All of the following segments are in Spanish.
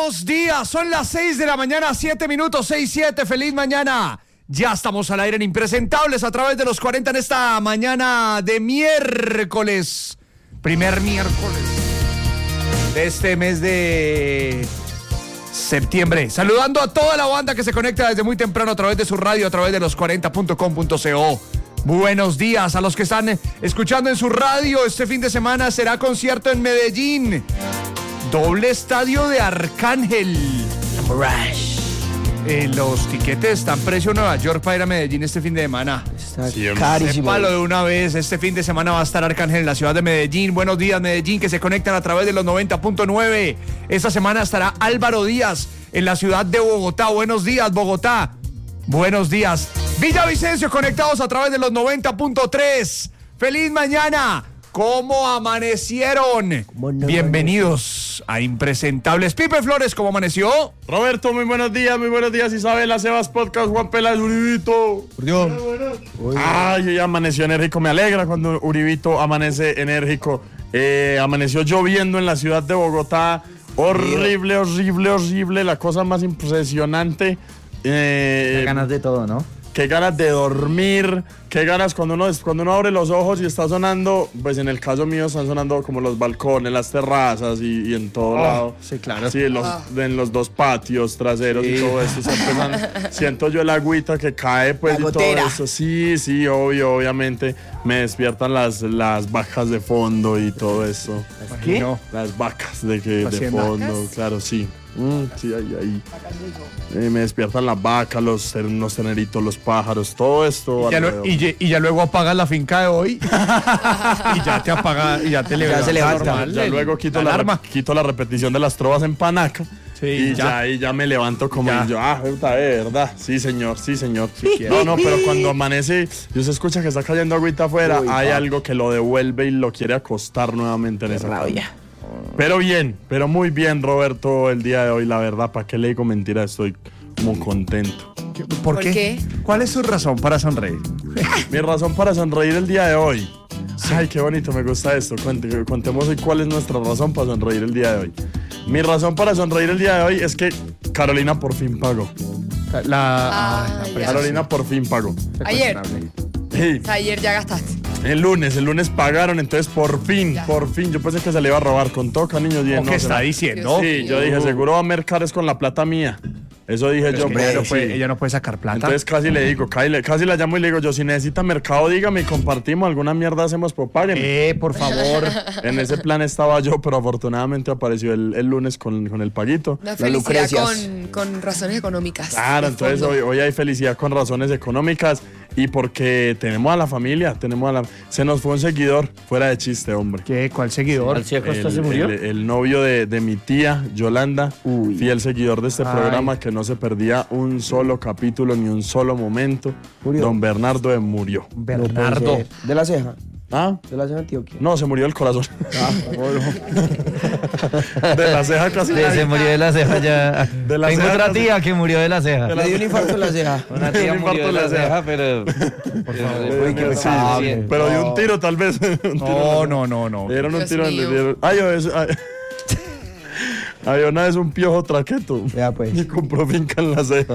Buenos días, son las 6 de la mañana, 7 minutos, 6:07, feliz mañana. Ya estamos al aire en Impresentables a través de los 40 en esta mañana de miércoles. Primer miércoles de este mes de septiembre. Saludando a toda la banda que se conecta desde muy temprano a través de su radio, a través de los 40.com.co. Buenos días a los que están escuchando en su radio. Este fin de semana será concierto en Medellín. Doble estadio de Arcángel. Los tiquetes están precio Nueva York para ir a Medellín este fin de semana. Está carísimo. Sépalo de una vez, este fin de semana va a estar Arcángel en la ciudad de Medellín. Buenos días, Medellín, que se conectan a través de los 90.9. Esta semana estará Álvaro Díaz en la ciudad de Bogotá. Buenos días, Bogotá. Buenos días. Villavicencio conectados a través de los 90.3. ¡Feliz mañana! ¿Cómo amanecieron? Bienvenidos a Impresentables. Pipe Flores, ¿cómo amaneció? Roberto, muy buenos días, Isabela, Sebas Podcast, Juan Peláez, Uribito. Por Dios. Ay, ya amaneció enérgico, me alegra cuando Uribito amanece enérgico. Amaneció lloviendo en la ciudad de Bogotá. Horrible, la cosa más impresionante. Qué ganas de todo, ¿no? Qué ganas de dormir, qué ganas cuando uno abre los ojos y está sonando, pues en el caso mío están sonando como los balcones, las terrazas y en todo lado. Sí, claro. Sí, en los dos patios traseros y todo eso. Siento yo el agüita que cae, pues, la y todo gotera. eso. Sí, obviamente. Me despiertan las vacas de fondo y todo eso. ¿Qué? Las vacas de Hacienda. fondo, ¿Vacas? claro, sí. Sí, ahí. Me despiertan las vacas, los teneritos, los pájaros, todo esto. Y ya luego apagas la finca de hoy y ya te apaga y ya te levantas. se levanta. normal, Ya luego quito la repetición de las trovas en Panaca. Sí, y ya me levanto como Ya. y yo, puta, de verdad. Sí, señor. No, pero cuando amanece y se escucha que está cayendo agüita afuera, hay algo que lo devuelve y lo quiere acostar nuevamente en esa cama. Rabia. Pero muy bien, Roberto, el día de hoy, la verdad, ¿para qué le digo mentira? Estoy como contento. ¿Por qué? qué? ¿Cuál es su razón para sonreír? Mi razón para sonreír el día de hoy. Ay, qué bonito, me gusta esto. Contemos hoy cuál es nuestra razón para sonreír el día de hoy. Mi razón para sonreír el día de hoy es que Carolina por fin pagó. ya. Carolina por fin pagó. Ayer. Sí, O sea, ayer ya gastaste. el lunes pagaron, entonces por fin. Yo pensé que se le iba a robar con toca, niños. ¿O qué está diciendo? Sí, yo dije, seguro va a mercar es con la plata mía. Eso dije yo, Pero sí. ella no puede sacar plata. Entonces casi le digo, casi la llamo y le digo yo, si necesita mercado, dígame y compartimos, alguna mierda hacemos, pues páguenme. Por favor. En ese plan estaba yo, pero afortunadamente apareció el lunes con el paguito. Una felicidad Lucrecias. con razones económicas. Claro, de entonces fondo. hoy hay felicidad con razones económicas y porque tenemos a la familia, se nos fue un seguidor, fuera de chiste, hombre. ¿Qué? ¿Cuál seguidor? ¿Alcia Costa se murió? El novio de mi tía, Yolanda, Uy. fiel seguidor de este Ay. programa que no se perdía un solo capítulo ni un solo momento. Murió. Don Bernardo murió. Bernardo. No puede ser. ¿De la ceja? ¿Ah? ¿De la ceja Antioquia? No, se murió del corazón. De la ceja casi. Se murió de la ceja ya. De la Tengo ceja otra casi. tía que murió de la ceja. Le dio un infarto en la ceja. Una tía Un murió de la infarto en la ceja, pero... Uy, qué Sí, pecado. pero de un tiro tal vez. Un tiro. No. Le dieron un Dios tiro. mío. Había una vez un piojo traqueto. Ya, pues. Y compró finca en la ceja.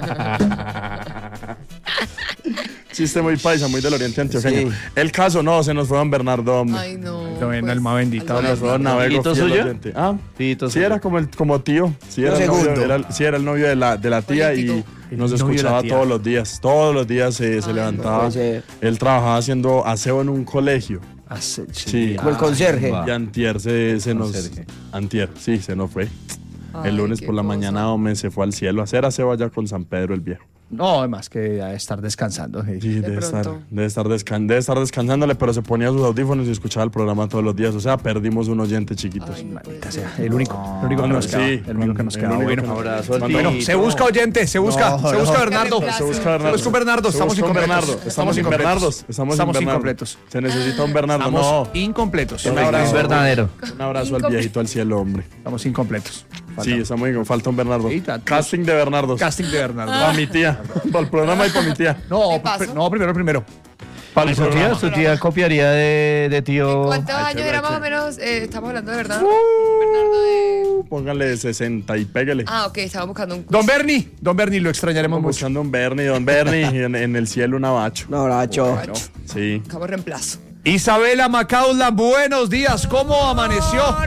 Chiste muy paisa, muy del oriente antioqueño. Sí. El caso no, se nos fue Don Bernardo, hombre. Ay, no. Bueno, pues, el más bendito. Se nos fue Don Navego, ¿Tito fiel suyo? oyente. Ah, Tito sí, suyo. era como tío. Sí, era el segundo. novio, era el novio de la tía y Político. nos El novio de la escuchaba tía. todos los días. Todos los días se levantaba. puede ser. Él trabajaba haciendo aseo en un colegio. Sí. Como el conserje. Y antier se nos... Conserje. Antier, sí, se nos fue. Ay, El lunes qué por la cosa. mañana, hombre, se fue al cielo a hacer aseo allá con San Pedro el Viejo. No, además que a estar descansando. Sí, De debe pronto. estar descansándole, pero se ponía sus audífonos y escuchaba el programa todos los días. O sea, perdimos un oyente chiquitos. Ay, no puede Maldita ser. sea, el único que nos Sí, queda. El único que nos el queda. único Bueno, que nos- Abrazo al Bueno, bueno, Tito. se busca oyente, se busca Bernardo. Se busca Bernardo. Se busca Bernardo, estamos Se busca un incompletos. Bernardo. Estamos incompletos. Estamos incompletos. Se necesita un Bernardo. Estamos No. incompletos. Un abrazo. Es verdadero. Un abrazo al viejito al cielo, hombre. Estamos incompletos. Sí, estamos falta un Bernardo. Sí, Casting de Bernardo. Casting de Bernardo. Para mi tía. Para el programa y para mi tía. No, ¿Qué pasó? no, primero. Para el programa. Su tía copiaría de tío. ¿Cuántos Ay, años qué era más reche. o menos? Estamos hablando de verdad. Bernardo de... póngale 60 y pégale. Ah, ok, estaba buscando un Don Bernie, lo extrañaremos mucho. Buscando un Bernie, don Bernie, y en el cielo un abacho. Un abrazo. borracho. Sí. Acabo reemplazo. Isabela Macaulay, buenos días, ¿cómo amaneció? ¡Oh,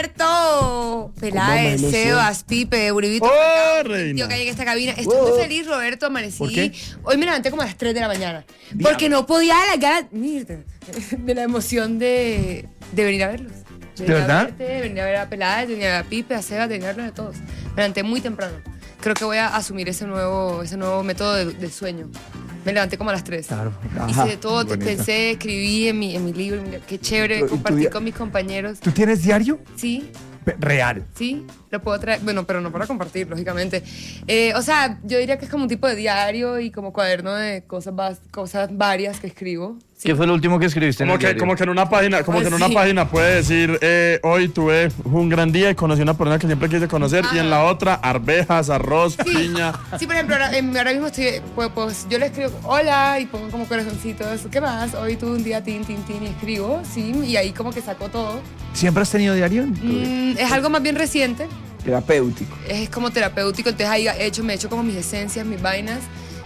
Roberto! Peláez, amaneció? Sebas, Pipe, Uribito. ¡Oh, reina! Tío que hay en esta cabina. Estoy muy feliz, Roberto, amanecí. ¿Por qué? Hoy me levanté como a las 3 de la mañana. Porque no podía de la gana, mierda, de la emoción de venir a verlos. ¿De verdad? Venir a ver a Peláez, venir a ver a Pipe, a Sebas, venir a verlos de todos. Me levanté muy temprano. Creo que voy a asumir ese nuevo método del sueño. Me levanté como a las 3. Claro. Hice de todo, Bonito. pensé, escribí en mi libro. Mira, qué chévere ¿Y tu compartir día? con mis compañeros. ¿Tú tienes diario? Sí, Real. sí, lo puedo traer. Bueno, pero no para compartir, lógicamente. O sea, yo diría que es como un tipo de diario y como cuaderno de cosas varias que escribo. Sí. ¿Qué fue lo último que escribiste en Como el que, diario? como que en una página, como Ay, que en una sí. página puede decir, hoy tuve un gran día y conocí a una persona que siempre quise conocer, y en la otra, arvejas, arroz, Sí. piña. Sí, por ejemplo, ahora mismo estoy, pues yo le escribo hola y pongo como corazoncitos, ¿qué más? Hoy tuve un día tin y escribo, sí, y ahí como que saco todo. ¿Siempre has tenido diario? Es algo más bien reciente, Terapéutico. es como terapéutico, entonces ahí me he hecho como mis esencias, mis vainas,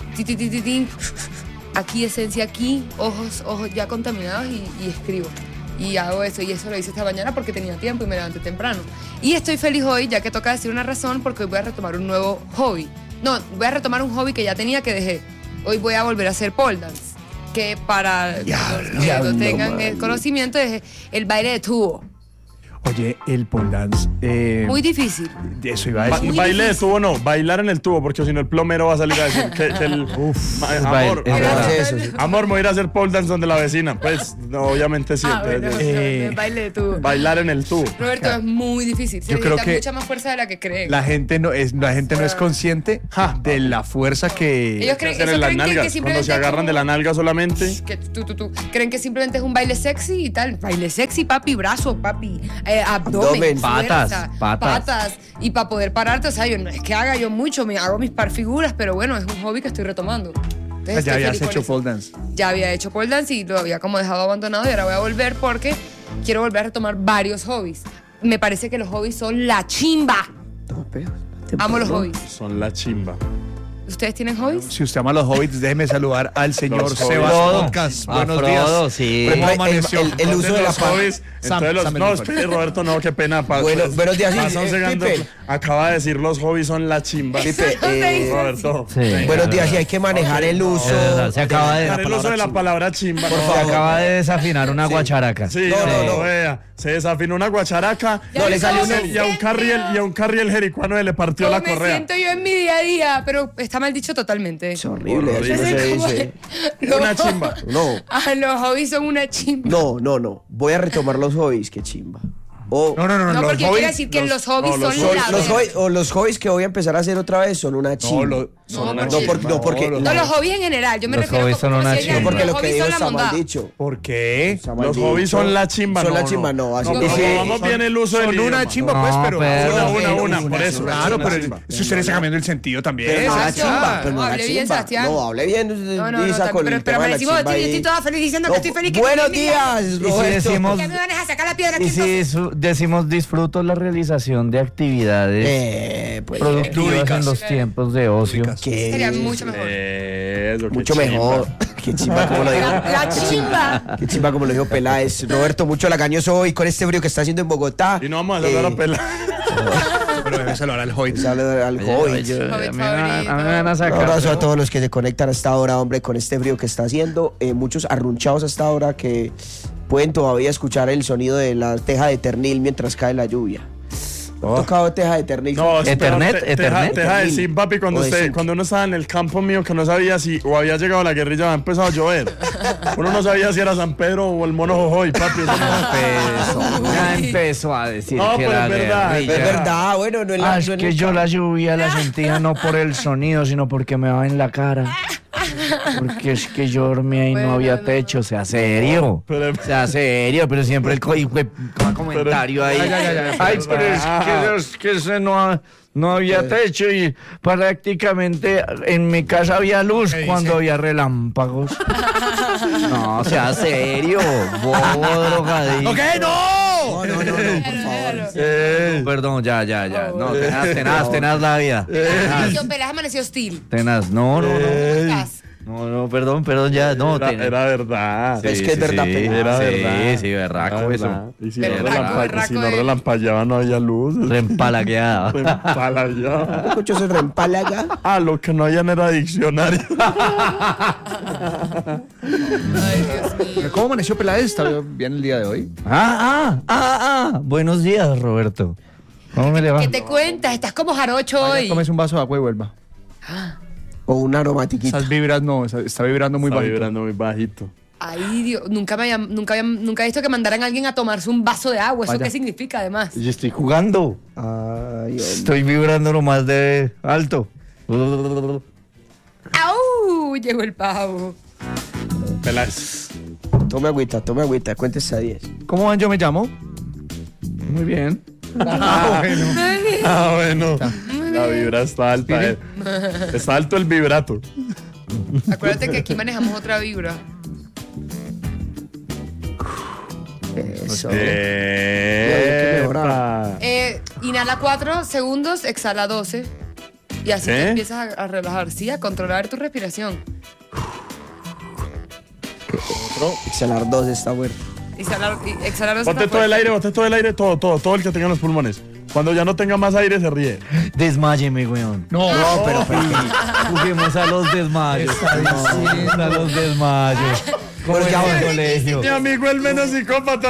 tin, aquí esencia, aquí, ojos ya contaminados y escribo. Y hago eso, y eso lo hice esta mañana porque tenía tiempo y me levanté temprano. Y estoy feliz hoy, ya que toca decir una razón, porque hoy voy a retomar un nuevo hobby. No, voy a retomar un hobby que ya tenía que dejé. Hoy voy a volver a hacer pole dance, que para los que no tengan el conocimiento es el baile de tubo. Oye, el pole dance. Muy difícil. Eso iba a decir. Muy Baile de difícil. tubo no, bailar en el tubo, porque si no el plomero va a salir a decir que el... amor, es verdad. Eso, sí. amor, me voy a ir a hacer pole dance donde la vecina. Pues, no, obviamente sí. Ah, bueno, entonces, el baile de tubo. bailar en el tubo. Roberto, es muy difícil. Se Yo creo necesita que mucha más fuerza de la que creen. La gente no es consciente de la fuerza que... Ellos creen, Hacer eso en las creen que nalgas. Cuando simplemente se es agarran como- de la nalga solamente. que tú creen que simplemente es un baile sexy y tal. Baile sexy, papi, brazo, papi, abdomen, Abdomen. fuerza, Patas. Y para poder pararte, o sea, yo no es que haga yo mucho, me hago mis par figuras, pero bueno, es un hobby que estoy retomando. Entonces, Ya estoy habías feliz con hecho eso. pole dance. Ya había hecho pole dance y lo había como dejado abandonado y ahora voy a volver porque quiero volver a retomar varios hobbies. Me parece que los hobbies son la chimba. No, pero, Amo los hobbies. Son la chimba. ¿Ustedes tienen hobbies? Si usted ama los hobbits, déjeme saludar al señor Los Sebas Frodo. Podcast. A Buenos Frodo, días. sí. ¿Cómo El- amaneció? el uso de la los hobbies. Sam, Entonces los, Sam no, el espere, Roberto, no, qué pena. Bueno, buenos días, sí, Pasó llegando- Pipe. acaba de decir los hobbies son la chimba. Pipe, Roberto. Sí. buenos días, y hay que manejar el uso. Es verdad, se acaba de- El uso de la palabra chimba. Por Se favor. acaba de desafinar una guacharaca. Sí, No. vea, se desafinó una guacharaca. No, le salió una- y a un carriel jericuano le partió la ¿Cómo me correa. siento yo en mi día a día? Pero está mal dicho totalmente. Es horrible, eso no Horrible. se Como- dice. Una chimba. No, Los hobbies son una chimba. no. Voy a retomar los hobbies, qué chimba. O No, No, los porque hobbies- quiere decir que los hobbies no, los son hobbies- la los verga. hobbies, o los hobbies que voy a empezar a hacer otra vez son una chimba. Son una No, chimba. No, porque No, los hobbies en general. Yo me Los refiero hobbies son como una si ella- chimba. No, porque los lo que hobbies digo son la está mal bondad. dicho. ¿Por qué? Está mal Los dicho. hobbies son la chimba, Son no, la chimba, no. Así No, dice- vamos bien el uso del Son una idioma. chimba, pues, No, pero... pero- Una, por eso. Claro, Una pero chimba. si usted le está cambiando el sentido también. Pero no la Exacto. chimba, pero no No, la hable bien, chimba. Sebastián. No, hable bien, No, Isa, con el pero tema me de la decimos, chimba yo ahí. estoy toda feliz diciendo No, que estoy feliz. que buenos estoy feliz. días, si Roberto. decimos- Que me van a sacar la piedra aquí Y si decimos disfruto la realización de actividades Pues, productivas lúdicas. en los tiempos de ocio. ¿qué? Sería mucho mejor. Eso, qué Mucho chimba. mejor. Qué chimba como lo dijo. La chimba. Qué chimba como lo dijo Peláez. Roberto, mucho lagañoso hoy con este frío que está haciendo en Bogotá. Y no vamos a hablar a pelar. Pero debe saludar al hobbit. Se habla al hobbit. A mí me van a Un sacar. abrazo a pero- todos los que se conectan a esta hora, hombre, con este frío que está haciendo. Muchos arrunchados a esta hora que pueden todavía escuchar el sonido de la teja de ternil mientras cae la lluvia. ¿Han tocado teja de ternil? No, es Ethernet, peor, Ethernet. Teja de zinc, papi, cuando O de zinc. cuando uno estaba en el campo mío que no sabía si o había llegado la guerrilla o había empezado a llover. Uno no sabía si era San Pedro o el mono Jojoy, papi. Eso no- Ya empezó a decir No, que pero la es verdad, guerrilla. Es verdad, bueno, no es la... Ah, es no es que la- yo la lluvia la sentía no por el sonido, sino porque me daba en la cara. Porque es que yo dormía y no Bueno, había no. techo, sea serio. Pero- Sea serio, pero siempre el comentario ahí. Ay, pero es que ese no había techo y prácticamente en mi casa había luz cuando había relámpagos. No, sea serio, bobo drogadicto. ¿Ok? ¡No! No, por favor. Claro. Perdón, ya. No, tenaz la vida. Amaneció Peláez, amaneció hostil. Tenaz, no. ¿Cómo estás? No, perdón, ya, no. Era verdad. Sí, Es que es verdad, sí, Peláez. Era verdad. Sí, berraco eso. Y si Berraco, no él. relampagueaba, no había luz. Reempalaqueada. Reempalagueaba. Escucho ese reempalaga. Ah, lo que no hayan era diccionario. Ay, Dios mío. ¿Cómo amaneció Peláez? ¿Está bien el día de hoy? Buenos días, Roberto. ¿Cómo me le va? ¿Qué te cuentas? Estás como jarocho hoy. Tómese un vaso de agua y vuelva. O una aromatiquita. Estás vibrando, está vibrando muy Está bajito. vibrando muy bajito. Ay, Dios, nunca he visto que mandaran a alguien a tomarse un vaso de agua. ¿Eso Vaya. qué significa, además? Yo estoy jugando. Ay, hombre. Estoy vibrando nomás de alto. ¡Au! Llegó el pavo. Peláez. Tome agüita, cuéntese a 10. ¿Cómo van? Yo me llamo. Muy bien. Bueno. La vibra está alta. Está alto el vibrato. Acuérdate que aquí manejamos otra vibra. Eso. Hay que mejorar. Inhala 4 segundos, exhala 12. Y así ¿Qué? te empiezas a relajar, sí, a controlar tu respiración. Exhalar 2 está bueno. Exhalar 12. Bote todo el aire, todo el que tenga en los pulmones. Cuando ya no tenga más aire, se ríe. Desmáyeme, weón. No, pero Juguemos a los desmayos. Juguemos a los desmayos. Como Pero ya en el voy. colegio. Mi amigo el menos psicópata.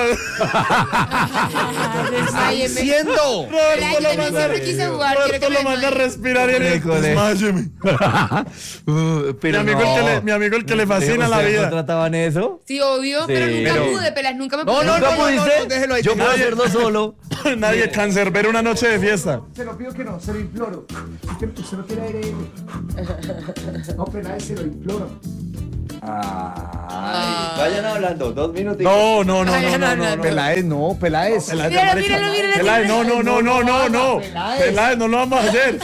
Desmáyeme. ¡Siendo! Ay, yo también siempre quise jugar, quiero que Roberto me lo manda a desmaye. respirar y él Híjole. desmáyeme. Pero Mi amigo el que le fascina la ¿Ustedes vida. contrataban eso? Sí, obvio, pero nunca Pero- pude, Pelas, nunca me No, pude. no, ¿Nunca no, pudiste? déjelo ahí. Yo puedo Nadie- hacerlo solo. Nadie cancerbero una noche de fiesta. Se lo pido que no, se lo imploro. Usted no quiere aire. No, Peláez, se lo imploro. Vayan hablando, 2 minutos. No. Peláez, no, Peláez. Míralo. Peláez, no. Peláez, no lo vamos a hacer.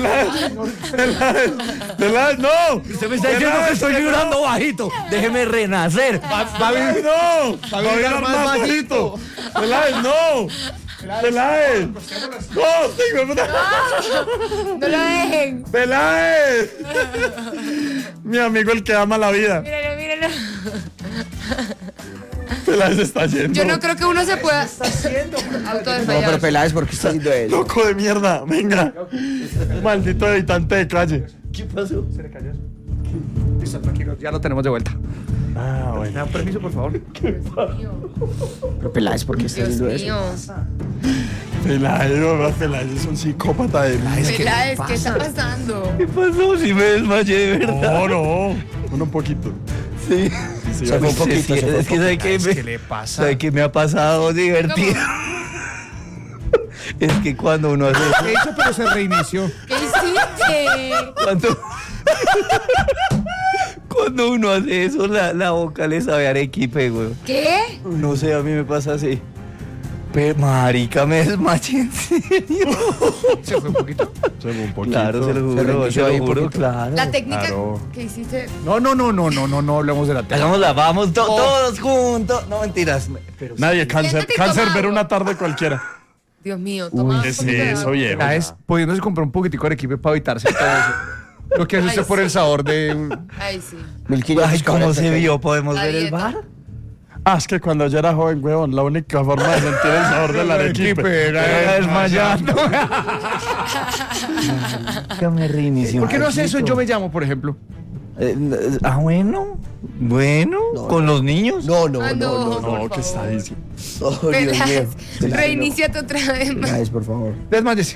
Peláez, no. Usted me está diciendo que estoy vibrando bajito. Déjeme renacer. Va a vivir. No, Va a vibrar más bajito. Peláez, no. Peláez. No, hijo de puta. No lo dejen. Peláez. Mi amigo el que ama la vida. Míralo. Peláez está yendo. Yo no creo que uno se pueda No, pero autodesmayar. Peláez, ¿por qué está haciendo eso? Loco de mierda, venga. Maldito habitante de calle. ¿Qué pasó? Listo, tranquilo, ya lo tenemos de vuelta. Ah, ¿Me bueno. dan permiso, por favor? Pero Peláez, ¿por qué está Dios haciendo eso? mío. Peláez es un psicópata de Peláez, ¿qué está pasando? ¿Qué pasó? Si me desmayé, de verdad. No. Un poquito. Sí. Sí, Se fue un poquito, se fue un Es que ¿sabe qué? ¿Qué le pasa? ¿Sabe qué me ha pasado divertido? Es que cuando uno hace eso, ¿Qué hizo? Pero se reinició. ¿Qué hiciste? cuando uno hace eso, la boca le sabe a arequipe, güey. ¿Qué? No sé, a mí me pasa así. Pero, marica, me desmayé, en serio. Se fue un poquito. Se fue un poquito. Claro, se lo juro, reinició se ahí lo un juro, poquito. claro. La técnica Claro. que hiciste. No hablemos de la tele. Hagámosla, vamos todos juntos. No, mentiras. Pero Nadie, cáncer Siéntate y toma ver agua. una tarde cualquiera. Dios mío, toma ¿Qué un es poquito de eso, agua. viejo? Peláez, pudiéndose comprar un poquitico de arequipe para evitarse todo eso. Lo que hace Ay, usted por sí. el sabor de... Ay, sí. 1500 Ay, ¿cómo se calorías. vio? ¿Podemos La ver el dieta. bar? Ah, es que cuando yo era joven, huevón, la única forma de sentir el sabor del arequipe Era desmayando. Ya me reinició. ¿Por qué no hace eso en Yo Me Llamo, por ejemplo? Bueno. No, ¿Con los niños? No, Ah, no. No, ¿qué está diciendo? Oh, Dios mío. Peláez, Peláez, reiníciate otra vez no. más. Peláez, por favor. Desmayese.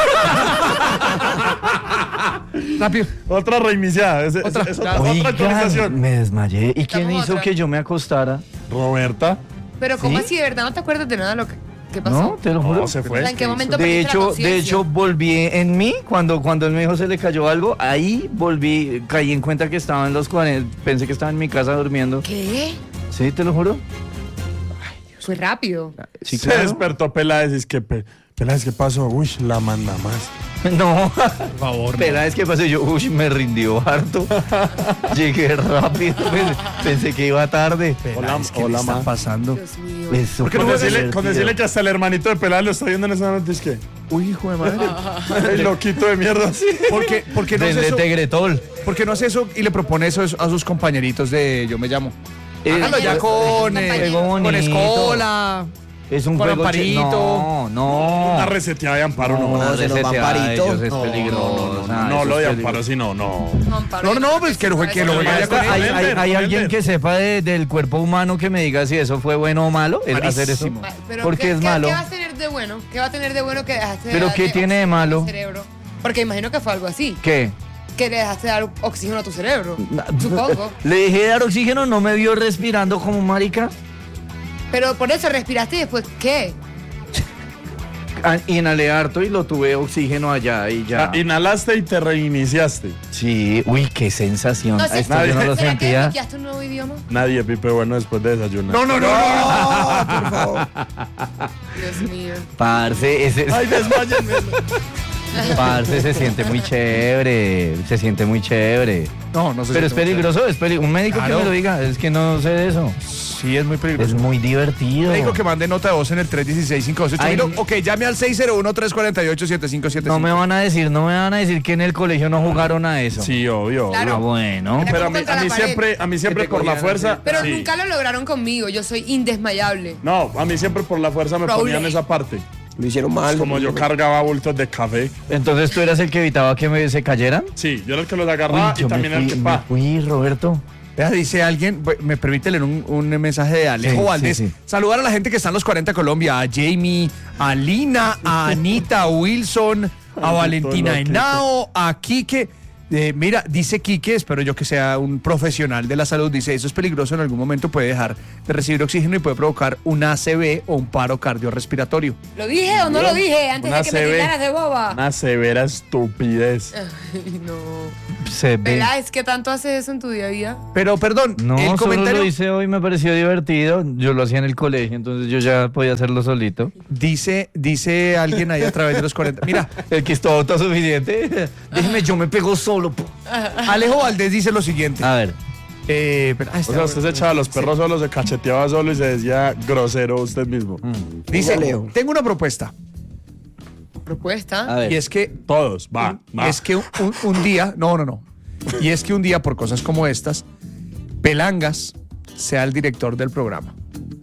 Rápido. Otra reiniciada. Es Otra, otra ya. actualización. Me desmayé. ¿Y quién Estamos hizo otra. que yo me acostara? Roberta. Pero ¿cómo ¿Sí? así? ¿De verdad no te acuerdas de nada de lo que pasó? No, te lo juro. No, se fue. ¿En qué momento De perdiste la hecho, conciencia? volví en mí cuando él me dijo se le cayó algo. Ahí volví, caí en cuenta que estaba en los 40. Pensé que estaba en mi casa durmiendo. ¿Qué? Sí, te lo juro. Fue rápido. Sí, Se claro. despertó Peláez. Es que Peláez, ¿qué pasó? Uy, la manda más. No, Por favor. pero es que pasó yo, me rindió harto. Llegué rápido, pensé que iba tarde. Hola, ¿Qué le está ma. pasando? Dios mío. Eso qué no fue Con decirle divertido. que hasta el hermanito de Pelada lo está viendo en ese momento, es que. Uy, hijo de madre. El loquito de mierda. Sí. ¿Por qué no hace Del eso? Tegretol. ¿Por qué no hace eso y le propone eso a sus compañeritos de Yo Me Llamo? Hágalo ya con Juego con bonito. Escola. Es un Con juego Amparito. No. Una reseteada de Amparo, no. No, se nos va reseteada de Amparito. ellos es peligroso. No, lo de Amparo, sí, no. No, pues que lo juegue ya con ¿Hay, él. hay alguien que sepa del cuerpo humano que me diga si eso fue bueno o malo, el hacer eso? Malísimo. Pero Porque ¿qué, es malo. ¿Qué va a tener de bueno? ¿Qué va a tener de bueno que dejaste de ¿Pero darle qué tiene de oxígeno a tu malo? cerebro? Porque imagino que fue algo así. ¿Qué? Que le dejaste de dar oxígeno a tu cerebro. Supongo. Le dejé de dar oxígeno, no me vio respirando como marica. Pero por eso respiraste y después, ¿qué? Inhalé harto y lo tuve oxígeno allá y ya. Inhalaste y te reiniciaste. Sí, uy, qué sensación. No sé, Esto yo no lo ¿será que sentía. desbloqueaste un nuevo idioma? Nadie, Pipe, bueno, después de desayunar. No. Por favor. Dios mío. Parce, Ay, desmáyenme. parce se siente muy chévere. Se siente muy chévere. No sé. Pero es peligroso, un médico Claro. que me lo diga, es que no sé de eso. Sí, es muy Es peligroso. muy divertido. Le digo que mande nota de voz en el 316-528. Ay, Ok, llame al 601-348-7575. No me van a decir que en el colegio no jugaron a eso. Sí, obvio. Claro. Ah, bueno. Era Pero como contra la a mí siempre Que te por la cogían fuerza. Pero sí. nunca lo lograron conmigo. Yo soy indesmayable. No, a mí siempre por la fuerza me Raúl. ponían esa parte. Lo hicieron mal. Como yo cargaba bultos de café. Entonces tú eras el que evitaba que se cayeran. Sí, yo era el que los agarraba y yo también el que me pa. fui, Roberto. Vea, dice alguien, me permite leer un mensaje de Alejo Sí, Valdés. sí. Saludar a la gente que está en los 40 Colombia, a Jamie, a Lina, a Anita, a Wilson, a Ay, Valentina todo loquito. Henao, a Quique. Mira, dice Quique, espero yo que sea un profesional de la salud, dice, eso es peligroso, en algún momento puede dejar de recibir oxígeno y puede provocar un ACV o un paro cardiorrespiratorio. ¿Lo dije o no lo dije antes Una de que me CB. tildaras de boba? Una severa estupidez. Ay, no. Se ve. ¿Verdad? Es que tanto haces eso en tu día a día. Pero, perdón, No, el solo comentario lo hice hoy, me pareció divertido. Yo lo hacía en el colegio, entonces yo ya podía hacerlo solito. dice alguien ahí a través de los 40. Mira, El que es todo autosuficiente. Déjeme, yo me pego solo. Alejo Valdés dice lo siguiente. A ver. O sea, usted se echaba a los perros solos, se cacheteaba solo y se decía grosero usted mismo. Dice, Alejo. tengo una propuesta. Propuesta. A ver. Y es que Todos, va. es que un día, no. Y es que un día, por cosas como estas, Pelangas sea el director del programa.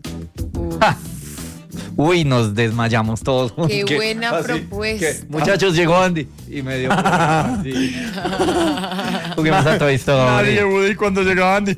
Uy, nos desmayamos todos. Qué ¿Qué? buena Así, propuesta. ¿qué? Muchachos, llegó Andy. Y me dio. Sí. Juguemos a Toy Nadie, Story. Woody, cuando llegaba Andy.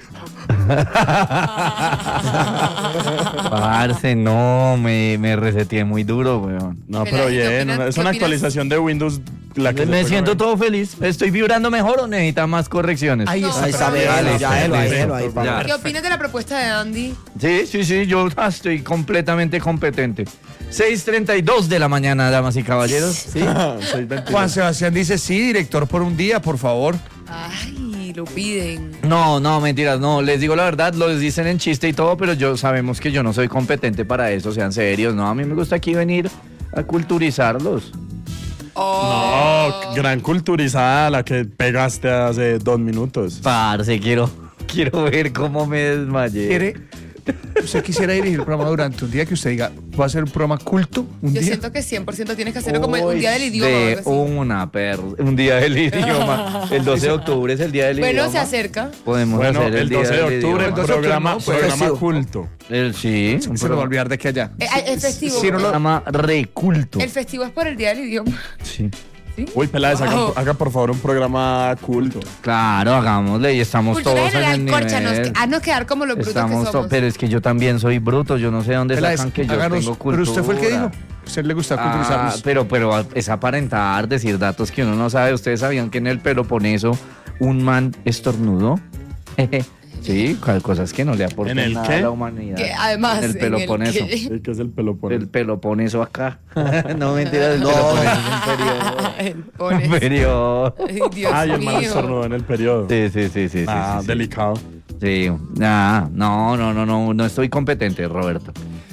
Parce, no, me reseteé muy duro, weón. No, Pero, pero ¿y qué bien, opinas- es qué una opinas? actualización de Windows la que Me se siento pegó. todo feliz. ¿Estoy vibrando mejor o necesita más correcciones? Ahí No, está. Ahí está, Pero- déjelo, ya, Vale, déjelo ahí, ya. papá. ¿Qué opinas de la propuesta de Andy? Sí, yo estoy completamente competente. 6:32 de la mañana, damas y caballeros. Sí. 6:22. Juan Sebastián dice, sí, director, por un día, por favor. Ay, lo piden. No, mentiras, no, les digo la verdad, lo dicen en chiste y todo, pero sabemos que yo no soy competente para eso, sean serios, no, a mí me gusta aquí venir a culturizarlos. No, gran culturizada la que pegaste hace 2 minutos. Parce, quiero ver cómo me desmayé. ¿Quiere? ¿Usted quisiera dirigir el programa durante un día que usted diga, va a ser un programa culto? ¿Un Yo día? siento que 100% tienes que hacerlo como un día del idioma. o De algo así. un día del idioma. El 12 de octubre es el día del idioma. Bueno, se acerca. Podemos Bueno, hacer el día 12 de del octubre, idioma. programa, no, pues, programa festivo. culto. Sí, un Se nos va a programa- olvidar de que allá. Es festivo. Sí, no lo- programa reculto. El festivo es por el día del idioma. Sí. Uy, Peláez, Wow. haga por favor un programa culto. Claro, hagámosle y estamos Cultura todos en general, el córchanos. nivel. Haznos quedar como los brutos Estamos que somos. pero es que yo también soy bruto, yo no sé dónde Peláez, sacan que yo háganos- tengo cultura. pero usted fue el que dijo. ¿A usted le gusta culturizarnos? pero es aparentar, decir datos que uno no sabe. ¿Ustedes sabían que en el Peloponeso un man estornudó? Sí, cosas que no le aportan ¿En el nada qué? a la humanidad. Que además, en el Peloponeso. en el que- Sí, que es el Peloponeso. El Peloponeso acá. No, mentira, el No. Peloponeso es un periodo. El pones. Un periodo. Ay, Dios Ay, el man mío. estornudó en el periodo. Sí. Ah, sí. delicado. Sí, no estoy competente, Roberto.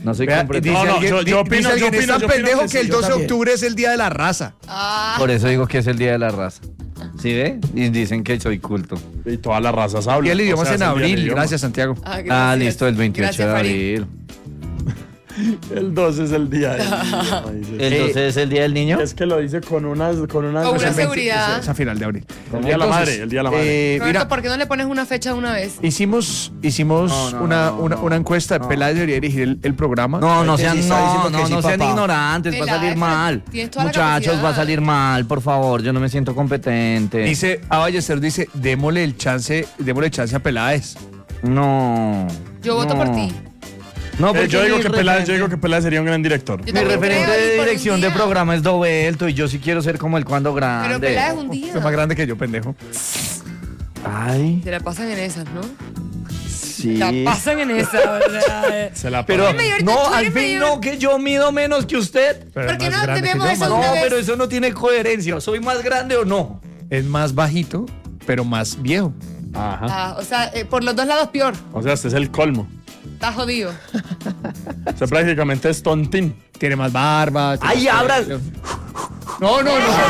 No soy Vea, comprendido. dice No, alguien, yo opino, dice alguien, yo es tan opino pendejo que que el sí, 12 de también. octubre es el día de la raza. Por eso digo que es el día de la raza. ¿Sí ve? Y dicen que soy culto. Y todas las razas hablan. Y el idioma O sea, es en el día del abril. idioma. Gracias, Santiago. Listo, el 28 Gracias, de Farid. abril. El 12 es el día del idioma, dice. ¿El 12 es el día del niño? Es que lo dice con unas Con una seguridad. Es a final de abril. El día de la madre, el día de la madre. Roberto, Mira, ¿por qué no le pones una fecha de una vez? hicimos No, una encuesta. Peláez debería dirigir el programa. No sean, Sí, está diciendo que sí, no sean papá. ignorantes, va a Peláez, salir pero mal. tienes toda la Muchachos, capacidad. va a salir mal, por favor, yo no me siento competente. Dice, a Ballester dice, démosle el chance a Peláez. No. Yo voto no. por ti. No, porque Yo digo mi que Peláez referente- sería un gran director. Yo Mi también referente creo, y de por un dirección de día. programa es Dovelto y yo sí quiero ser como el cuando grande. Pero Peláez un día. Es más grande que yo, pendejo. Ay, Se la pasan en esas, ¿no? sí. La pasan en esas, o sea, Se la Pero pasan. mayor, no, tú al eres fin mayor. no, que yo mido menos que usted. Pero ¿Por es qué más no grande que tenemos yo, eso? más- No, una vez. pero eso no tiene coherencia. ¿Soy más grande o no? Es más bajito, pero más viejo. Ajá. O sea, por los dos lados peor. O sea, este es el colmo. Está jodido. O sea, prácticamente es tontín. Tiene más barba. tiene ¡Ay, más abra! pelo. No.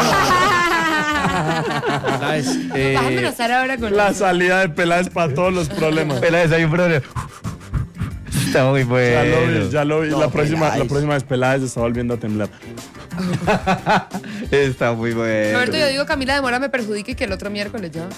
Peláez, Vas a amenazar ahora con La eso. salida de Peláez para todos los problemas. Peláez, hay un problema. Está muy bueno. Ya lo vi. No, la próxima Peláez. vez Peláez está volviendo a temblar. Está muy bueno. Roberto, yo digo que a mí la demora me perjudique y que el otro miércoles ya.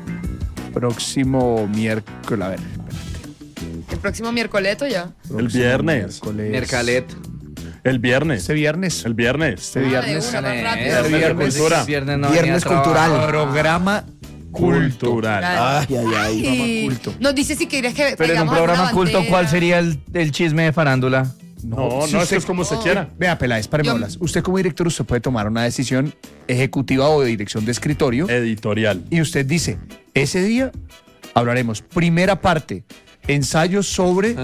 próximo miércoles. A ver, El próximo miércoles ya. El viernes. miércoles. Mercalet. El viernes. Este viernes. El viernes. Este Ah, de viernes. una, más rápido. Viernes de Viernes. cultura. Viernes, no Viernes venía a trabajar. cultural. Programa Cultural. Ay, ay, ay. Y culto. nos dice si quieres que Pero en un traigamos programa alguna culto, bandera. ¿cuál sería el chisme de farándula? No, si no, usted- es como usted quiera. Vea, Peláez, páreme Yo- bolas. Usted como director, usted puede tomar una decisión ejecutiva o de dirección de escritorio Editorial. y usted dice, ese día hablaremos, primera parte, ensayos sobre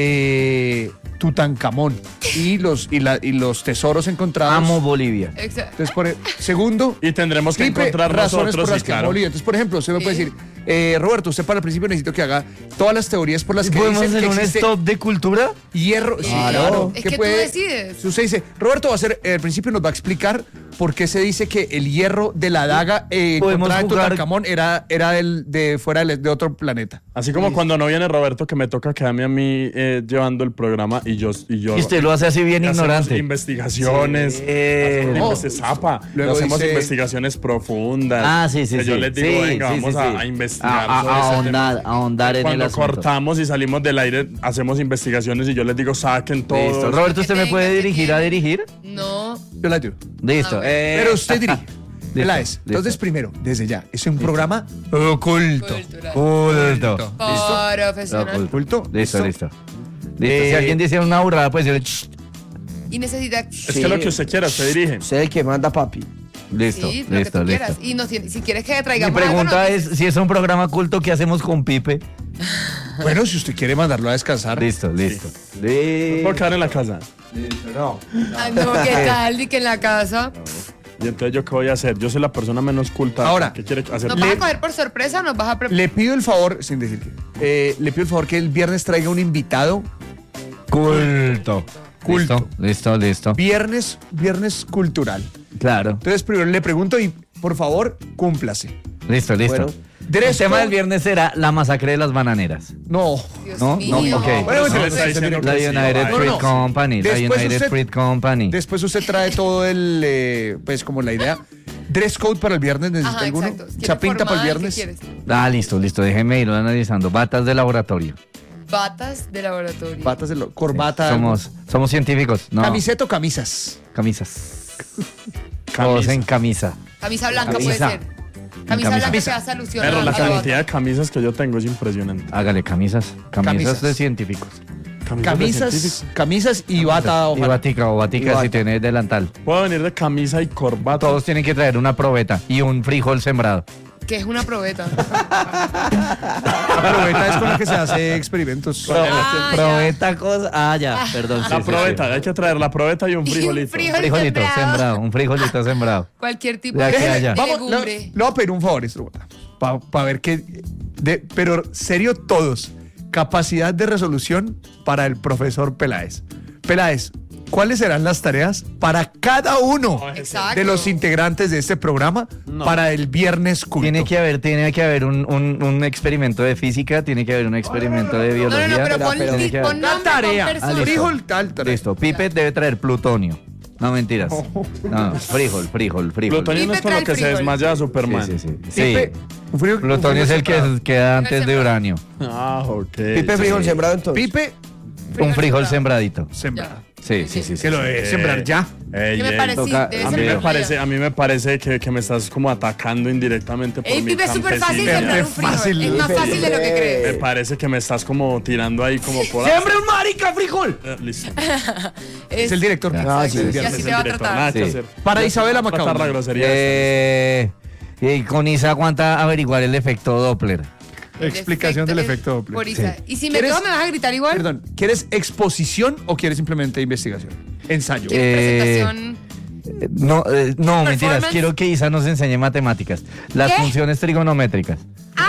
Tutankamón y los tesoros encontrados. Amo Bolivia. Exacto. Entonces, segundo, Y tendremos que triple, encontrar razones por nosotros, las y que claro. Bolivia. Entonces, por ejemplo, usted me puede decir, Roberto, usted para el principio necesito que haga todas las teorías por las que ¿Podemos dicen hacer que un existe stop de cultura? hierro. Sí, Claro. claro. Es que tú decides. Si usted dice, Roberto va a hacer, al principio nos va a explicar por qué se dice que el hierro de la daga Podemos encontrada en jugar- Tutankamón era de fuera de otro planeta. Así como cuando no viene Roberto, que me toca quedarme a mí llevando el programa y yo Y usted lo hace así bien hacemos ignorante. investigaciones. Sí. Hacemos No. zapa. Luego Hacemos dice- investigaciones profundas. Ah, sí, sí, Que sí. yo les digo, Sí, venga, sí, vamos sí, sí. a investigar. sobre ese ahondar, tema. ahondar en el Cuando asunto. cortamos y salimos del aire, hacemos investigaciones y yo les digo, saquen todo. Listo. Roberto, ¿usted me Venga, puede que dirigir a quiere. dirigir? No. Yo la ayudo. Listo. Pero usted dirige. Peláez. listo. Entonces, primero, desde ya, es un programa oculto. Cultural. Culto. Profesional. Oculto. Listo, listo. Si alguien dice una burrada, pues decirle, "Shh". Y necesita. Es que lo que usted quiera, usted dirige. Usted es el que manda, papi. Listo, Sí, lo que listo, tú quieras. listo. Y si quieres que Mi traigamos pregunta algo, es si es un programa culto, ¿qué hacemos con Pipe? Bueno, si usted quiere mandarlo a descansar. Listo, listo. Puedo quedar en la casa. Ay, no, ¿qué tal? Y que en la casa. Y entonces, ¿yo qué voy a hacer? Yo soy la persona menos culta. Ahora, ¿qué quiere hacer? ¿Nos vas a coger por sorpresa o nos vas a preparar? Le pido el favor, sin decir que, le pido el favor que el viernes traiga un invitado. Culto. Culto. Listo. Viernes cultural. Claro. Entonces, primero le pregunto y, por favor, cúmplase. Listo. Bueno, El tema del viernes será la masacre de las bananeras. No. Dios ¿No? mío. No, ok. Bueno, Eso se le le está diciendo La que sí, United vaya. Fruit no. Company. La Después United usted- Fruit Company. Después usted trae todo el, pues como la idea. Dress code para el viernes, ¿necesita Ajá, alguno? exacto. ¿Quieres Chapinta para el formal? viernes. ¿Qué quieres? Listo. Déjeme irlo analizando. Batas de laboratorio. Batas de laboratorio. Patas de corbata. Somos científicos. No. Camiseta o camisas. Camisas. Todos en camisa. Camisa blanca Camisa. puede ser. Camisa Camisa. blanca que hace alusión Pero a la la cantidad de camisas que yo tengo es impresionante. Hágale camisas. Camisas. Camisas de científicos. Camisas y bata. Y ojalá. batica bata. si tiene delantal. Puedo venir de camisa y corbata. Todos tienen que traer una probeta y un frijol sembrado. Que es una probeta. La probeta es con la que se hace experimentos. Ah, ya. probeta cosa. Ya, perdón. La probeta, hay que traer la probeta y un Y un frijolito. Frijolito sembrado, un frijolito sembrado. Cualquier tipo De de aquí a allá. Vamos, legumbre. le voy a pedir un favor, para ver qué. Pero serio, todos. Capacidad de resolución para el profesor Peláez. Peláez, ¿cuáles serán las tareas para cada uno Exacto. de los integrantes de este programa para el viernes culto? Tiene que haber un experimento de física, tiene que haber un experimento de biología. No, pero pero- pon Tal nombre, pon tarea. persona. Frijol, tal tarea. Listo, Pipe debe traer plutonio. No, mentiras. No, frijol. Plutonio no es con lo que se frijol. desmaya a Superman. Sí. Pipe, un frijol- Plutonio es el que separado. queda antes de sembrado. uranio. Ah, ok. Pipe frijol sembrado entonces. Pipe, Un frijol sembradito. sembrado. Sí. Que lo de sembrar ya. Ey, Que me ey. parece, toca- debe A ser mí me una parece, playa. a mí me parece que me estás como atacando indirectamente por Ey, mi Pipe, es súper fácil campesino. sembrar un frijol. fácil, Es más Pipe, fácil de lo que Pipe. crees. Me parece que me estás como tirando ahí como por... ¡Siembre un marica frijol! Listo. Es el director. Ah, sí, Y sí, así Es te el va a director, tratar. nada que Sí. hacer. Para Isabela Tratar la Macaulay. grosería. Y con Isa aguanta averiguar el efecto Doppler. Explicación del efecto Doppler. Por Isa. Sí. Y si me ¿Quieres- quedo, ¿me vas a gritar igual? Perdón, ¿quieres exposición o quieres simplemente investigación? Ensayo. ¿Quieres presentación? No, mentiras. Performance. Quiero que Isa nos enseñe matemáticas. Las ¿Qué? funciones trigonométricas.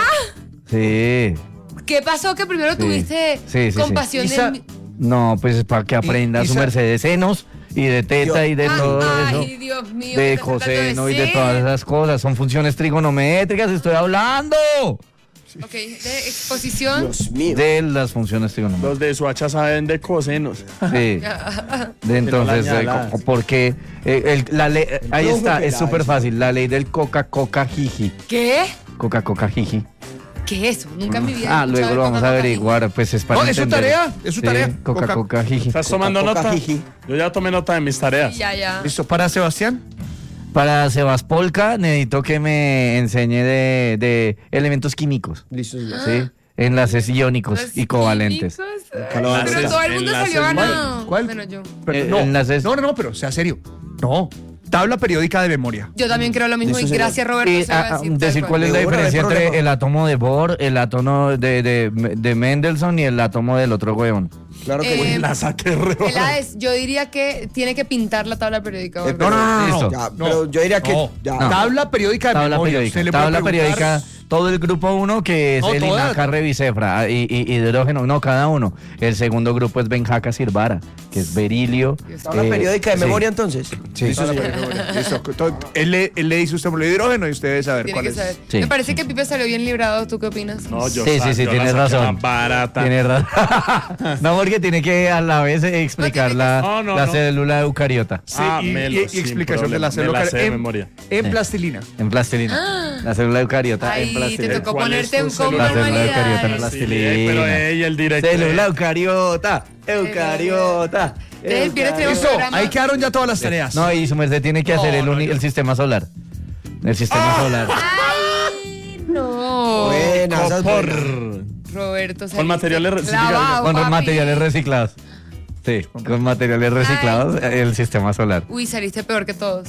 Sí. ¿Qué pasó que primero tuviste Sí. compasión Isa- de mí? No, pues es para que aprenda su Isa- merced de senos y de teta y de todo eso. Ay, Dios mío. De ¿qué estás tratando coseno y de decir? todas esas cosas. Son funciones trigonométricas, estoy hablando. Ok, de exposición. Dios mío. De las funciones trigonométricas. Los de Suacha saben de cosenos. Sí. De entonces, Que no la añadas. porque la ley, ahí No, está, es Peláez. súper fácil. La ley del Coca-Coca Jiji. ¿Qué? Coca-Coca Jiji. ¿Qué es eso? Nunca en mi vida. he escuchado Luego de lo vamos a Coca-Cola. averiguar, pues es para No, es su entender. tarea, es su Sí, tarea. Coca-Coca Jiji. ¿Estás tomando Coca, nota? jiji. Yo ya tomé nota de mis tareas. Ya. ¿Listo para Sebastián? Para Sebas Polka necesito que me enseñe de elementos químicos, Listo, señor. ¿sí? Enlaces iónicos Los y covalentes. químicos. Enlaces- Pero todo el mundo enlaces- salió ganado. ¿Cuál? Bueno, yo. Pero, enlaces- no, pero sea serio. No. Tabla periódica de memoria. Yo también creo lo mismo. Listo, Y señor. gracias, Roberto. Y se va a decir decir tal cuál es la De una, diferencia no hay entre problema. el átomo de Bohr, el átomo de Mendelssohn y el átomo del otro hueón. Claro que sí. La saqué re Peláez, yo diría que tiene que pintar la tabla periódica. pero- Roberto. Listo. Ya, pero yo diría que No. ya. No. Tabla periódica de Tabla memoria. periódica. Usted le puede Tabla preguntar- periódica, todo el grupo 1 que es No, el todas. INACA Revicefra y hidrógeno, no, cada uno. El segundo grupo es Benjaca Sirvara, que es berilio. Tabla periódica de sí. memoria entonces. Sí. Listo, señor. Listo. Él le dice usted por el hidrógeno y usted debe saber Tiene cuál que es. saber. Sí. Me parece que Pipe salió bien librado. ¿Tú qué opinas? No, yo Sí, sa- sí, yo la tienes saqué razón. más barata. Tienes razón. No, porque tiene que a la vez explicar la, No, no, la no. célula eucariota Sí, Ah, y Melo, y sin explicación de la problema, me la célula sé de en, memoria. en plastilina. en plastilina. La célula eucariota en Ay, te plastilina. tocó ¿Cuál es ponerte tu un combo célula? La célula eucariota en manualidades. plastilina. Pero ella, el director. Célula eucariota, eucariota. El viernes tenemos Listo, programa. ahí quedaron ya todas las tareas. No, y su merced tiene que hacer el sistema solar. El sistema solar. Ay, no. Buena, esas Copor. buenas. Roberto, Con materiales clavado, Con papi. materiales reciclados. Sí, con materiales reciclados, el sistema solar. Uy, saliste peor que todos.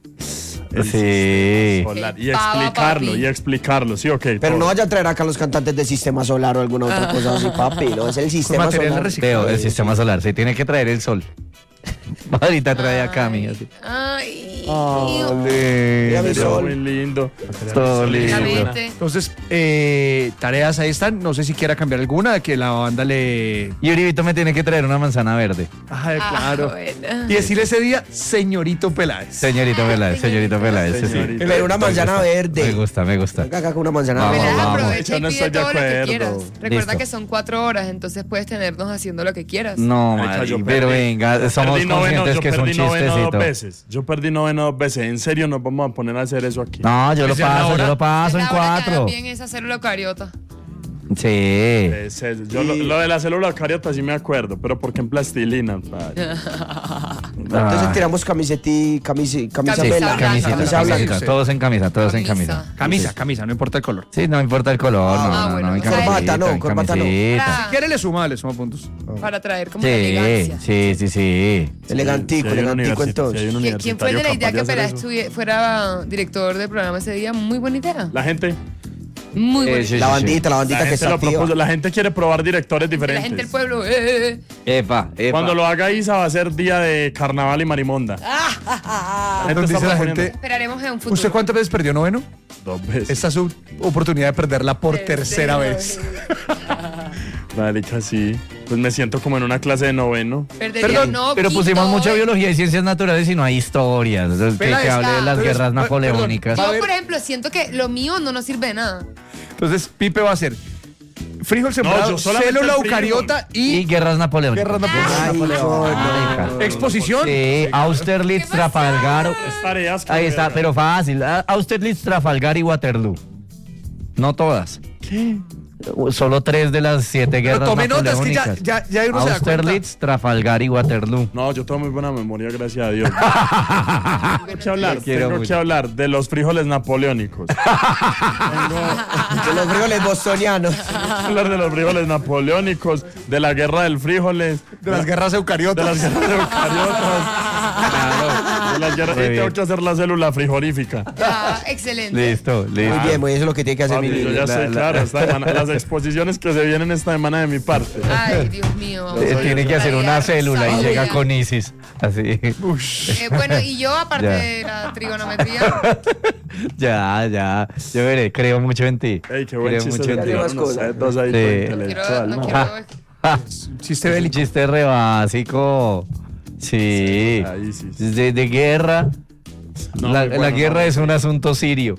Sí. Solar. Y Pava, explicarlo, papi. y explicarlo, sí, ok. Pero no vaya a traer acá a los cantantes del sistema solar o alguna otra cosa así, papi. No, es el sistema material solar. reciclado. Teo, el sistema solar, se tiene que traer el sol. Ahorita trae a Cami. Así. Ay, Mira mi Pero sol. muy lindo. Todo lindo. finalmente. Entonces, tareas ahí están. No sé si quiera cambiar alguna, que la banda le... Y Uribito me tiene que traer una manzana verde. Ay, Ah, claro. bueno. Y decirle ese día, señorito Peláez. Señorito Peláez, señorito Peláez, sí, sí. Señorito. Pero una manzana Me verde. gusta, me gusta. Venga acá con una manzana Vamos, verde. Peláez, vamos. aprovecha Yo y no pide estoy de todo lo que acuerdo. quieras. Recuerda Listo. que son 4 horas, entonces puedes tenernos haciendo lo que quieras. No, Marica, Mari, yo pero perdí. venga, somos Perdí noveno, conscientes yo que es un perdí noveno chistecito. 2 veces. Yo perdí noveno 2 veces. En serio, nos vamos a poner a hacer eso aquí. No, yo lo Pues ya paso, ahora- yo lo paso en Es la hora que 4. hagas bien esa célula eucariota. Sí. Yo lo de la célula eucariota sí me acuerdo, pero porque en plastilina. padre. Entonces tiramos camisa Camisa vela. blanca. Camisita, Camisa blanca. camisita, todos en camisa, todos en Camisa. camisa. Camisa, no importa el color. Sí, no importa el color, no, bueno, no, en o sea, camisita, corbata no, en corbata no. camisita. Para, Si quiere, le suma puntos. para traer como Sí, la elegancia. sí. Elegantico, Si hay un elegantico universi- si hay entonces. un ¿Quién fue el de la universitario idea que capaz de Peláez hacer eso. fuera director del programa ese día? Muy buena idea. La gente, Muy buena sí, idea. La sí, bandita, la la bandita que gente está lo activa. propuso. La gente quiere probar directores La diferentes. gente del pueblo. Epa. Cuando lo haga Isa va a ser día de carnaval y marimonda. Entonces dice la gente, Esperaremos en un futuro. ¿usted cuántas veces perdió noveno? 2 veces. Esta es su oportunidad de perderla por tercera vez. Marica, sí. Pues me siento como en una clase de noveno. Perdón, no, Pero quinto, pusimos mucha biología y ciencias naturales y no hay historias. Que Espera, hable de las entonces, guerras napoleónicas. perdón, Yo, por ejemplo, siento que lo mío no nos sirve de nada. Entonces, Pipe va a hacer frijol sembrado, yo solamente célula el frijol. eucariota Y y guerras napoleónicas. exposición. Sí, Austerlitz, ¿Qué pasa? Trafalgar. Tareas que Ahí está, verga. pero fácil. Austerlitz, Trafalgar y Waterloo. No todas. ¿Qué? Solo 3 de las 7 Pero guerras tome nota, es que napoleónicas. ya uno se da cuenta. Austerlitz, Trafalgar y Waterloo. No, yo tengo muy buena memoria, gracias a Dios. Quiero Tengo mucho. que hablar de los frijoles napoleónicos. De los frijoles bostonianos. Hablar de los frijoles napoleónicos, de la guerra del frijoles, De las guerras de eucariotas. las guerras eucariotas. De las guerras, Muy y tengo bien. que hacer la célula frigorífica. Ya, excelente. Listo, Muy listo. bien, muy eso es lo que tiene que hacer mi Papi, yo niño. ya estoy claro, esta semana, las exposiciones que se vienen esta semana de mi parte. Ay, Dios mío. vamos a Tiene ver. que hacer una María célula y Rosa, llega María. con ISIS. Así. Bueno, y yo, aparte Ya. de la trigonometría, Ya. Yo veré, creo mucho en ti. Ey, qué buen Creo chiste. mucho en se ti. tiraron Más cosas. ustedes dos ahí Sí. todo quiero, intelectual, no ¿no? quiero. Chiste Un bélico. chiste re básico. Sí. Ahí sí. De guerra. No, la muy bueno, guerra no. es un asunto sirio.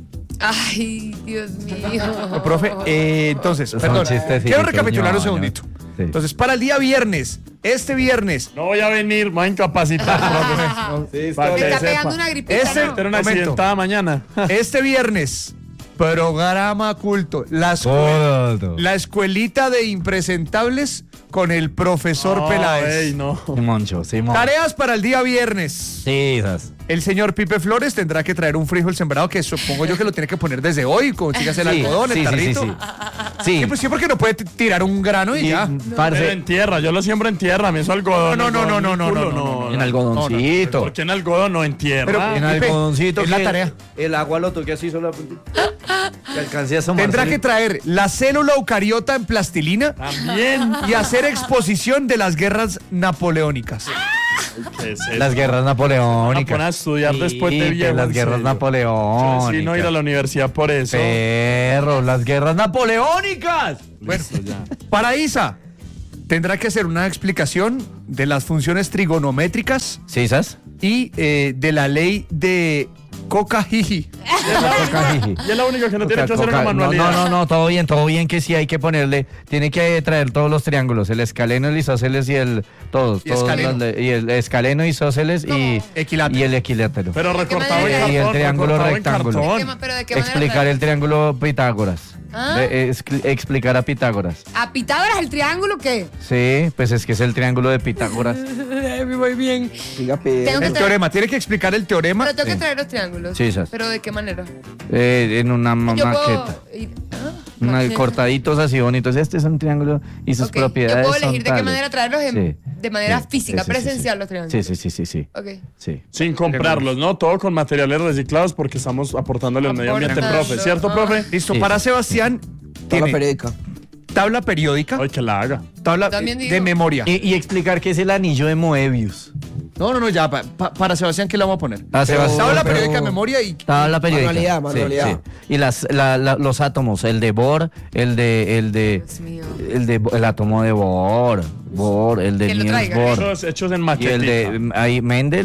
Ay, Dios mío. Profe, entonces, Son perdón, chistecitos, quiero recapitular un no. segundito. Sí. Entonces, para el día viernes, este viernes, No voy a venir, me voy a incapacitar, profe. Para Me que está sepa. pegando una gripita, Ese- ¿no? Tener una Momento. accidentada mañana. este viernes, programa culto, Todo. la escuelita de impresentables con el profesor No, Peláez. ey, no. Moncho, Simón. Tareas para el día viernes. Sí, esas. El señor Pipe Flores tendrá que traer un frijol sembrado que supongo yo que lo tiene que poner desde hoy, consígase el algodón, el tarrito. Sí. Sí, pues sí, porque no puede tirar un grano y ya. Pero Parce, en tierra, yo lo siembro en tierra, me hizo algodón. No, en algodoncito. ¿Por qué en algodón, no en tierra? Pero- En Pipe, algodoncito. es la que tarea. El agua lo toque así solo. Que alcance a asomarse. Tendrá que traer la célula eucariota en plastilina También. y hacer exposición de las guerras napoleónicas. ¿Qué es eso? Las guerras Van a napoleónicas. poner a estudiar después de Sí, viejo, las en guerras serio. napoleónicas. Sí, no ir a la universidad por eso. Perro, las guerras napoleónicas. Bueno, Listo, ya. para Isa, tendrá que hacer una explicación de las funciones trigonométricas ¿Sí, sabes? y de la ley de Coca-Jiji. Y es la única que no tiene que hacer una manualidad. No, todo bien que sí hay que ponerle, tiene que traer todos los triángulos, el escaleno, el isósceles y el todos, Y escaleno. y el escaleno, isósceles y Equilátero. y el equilátero. Pero recortado en manera? cartón. Y el triángulo recortado en rectángulo. cartón. ¿Pero de qué manera? Explicar el triángulo Pitágoras. ¿Ah? Explicar a Pitágoras. ¿A Pitágoras el triángulo qué? Sí, pues es que es el triángulo de Pitágoras. Me voy bien. Siga, Pedro. Tengo que El teorema, tiene que explicar el teorema. Pero tengo que traer los triángulos. Sí, sas. ¿Pero de qué manera? En una Yo maqueta. puedo ir... maqueta. Cortaditos así bonitos. Este es un triángulo y sus Ok, propiedades. yo puedo son elegir de qué tales. manera traerlos Sí. de manera Sí, física, sí, sí, presencial sí. los triángulos. Sí. Ok. Sí. Sin comprarlos, ¿no? Todo con materiales reciclados porque estamos aportándole al medio ambiente, Aportando. profe. ¿Cierto, profe? Listo, Sí, para sí. Sebastián, Tabla tiene periódica. tabla periódica, Ay, que la haga. tabla También de digo. memoria. Y explicar qué es el anillo de Moebius. No, ya, para Sebastián, ¿qué le vamos a poner? A Sebastián. Tabla pero- periódica de memoria y Tabla periódica. Manualidad. Sí. Y los átomos, el de Bohr, el de Dios mío. el átomo de Bohr, el de Que lo Niels traiga. Bohr. Hechos en Y maquetita. el de ahí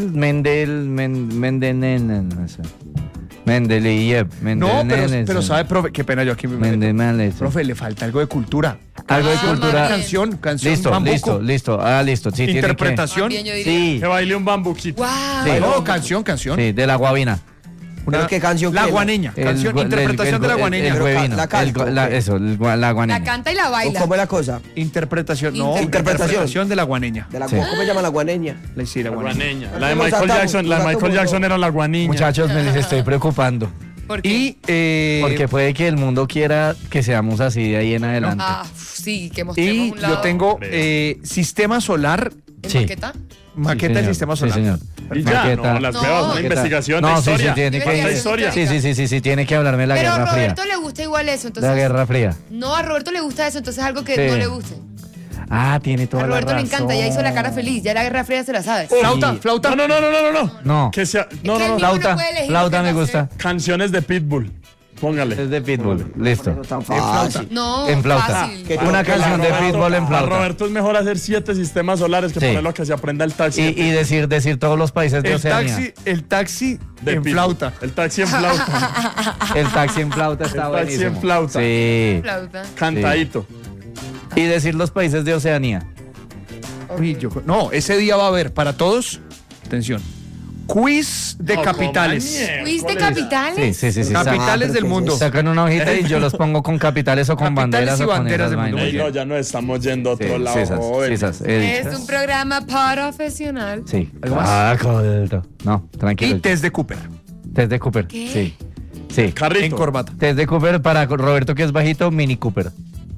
Mendeleev. No, pero sabe, profe, qué pena yo aquí me meto. Mendeleev. Profe, le falta algo de cultura. Algo de Ah, cultura. bien. Canción, Listo, bambuco. listo. Listo. Sí, tiene que- Interpretación. Más bien yo diría. Sí, Que baile un bambuquito. ¡Wow! Sí. No, canción. sí, de la guabina. ¿Pero qué canción La queda? guaneña. Canción, interpretación de la guaneña. Pero huevino. la canto, El- la- ok. eso, la La guaneña. canta y la ¿O baila. ¿Cómo es la cosa? Interpretación, no. Interpretación. Interpretación de la guaneña. De la, Sí. ¿Cómo se llama la guaneña? Sí, la La guaneña. guaneña. Los La de Michael atamos, Jackson, la de los Michael atamos Jackson era la guaniña. Muchachos, me les estoy preocupando. ¿Por qué? Y, Porque puede que el mundo quiera que seamos así de ahí en adelante. Ah, sí, que mostremos y un lado. yo tengo Creo. sistema solar, ¿En Sí. maqueta? maqueta Sí, del señor. sistema Sí, solar. señor. Y ya, Maqueta. no, las No. pruebas, una Maqueta. investigación de No, sí, historia. tiene Yo que quería De historia. Sí, tiene que hablarme de la Pero a Guerra Fría. Roberto le gusta igual eso, entonces... La Guerra Fría. No, a Roberto le gusta eso, entonces algo que Sí. no le guste. Ah, tiene toda A la Roberto le razón. encanta, ya hizo la cara feliz, ya la Guerra Fría se la sabe. Flauta, flauta. No. No. Que sea, que él mismo no. no Flauta, puede elegir flauta lo que me va a gusta. Canciones de Pitbull. Póngale. Es de Pitbull. Listo. No tan fácil. No, En flauta. fácil. ¿Qué Una toca? canción de Pitbull en A flauta. Roberto es mejor hacer 7 sistemas solares que Sí. ponerlo a que se aprenda el taxi. Y decir todos los países de El Oceanía. taxi de en Pitbull. flauta. El taxi en flauta. El taxi en flauta está El taxi buenísimo. en flauta. Sí. Flauta. Cantadito. Y decir los países de Oceanía. Uy, no, ese día va a haber para todos, atención, quiz de No, capitales. coma ¿Fuiste miércoles. capitales? Sí. Capitales del mundo. Sacan una hojita y yo los pongo con capitales o con Capitales banderas. y o con banderas esas del mundo. vainas. Ey, no, ya no estamos yendo a otro Sí, lado, sisas, joven. sisas, Es un programa profesional. Sí. ¿Algo más? Ah, correcto. No, tranquilo. Y test de Cooper. Test de Cooper. ¿Qué? Sí. Sí. Carrito. En corbata. Test de Cooper para Roberto, que es bajito, Mini Cooper.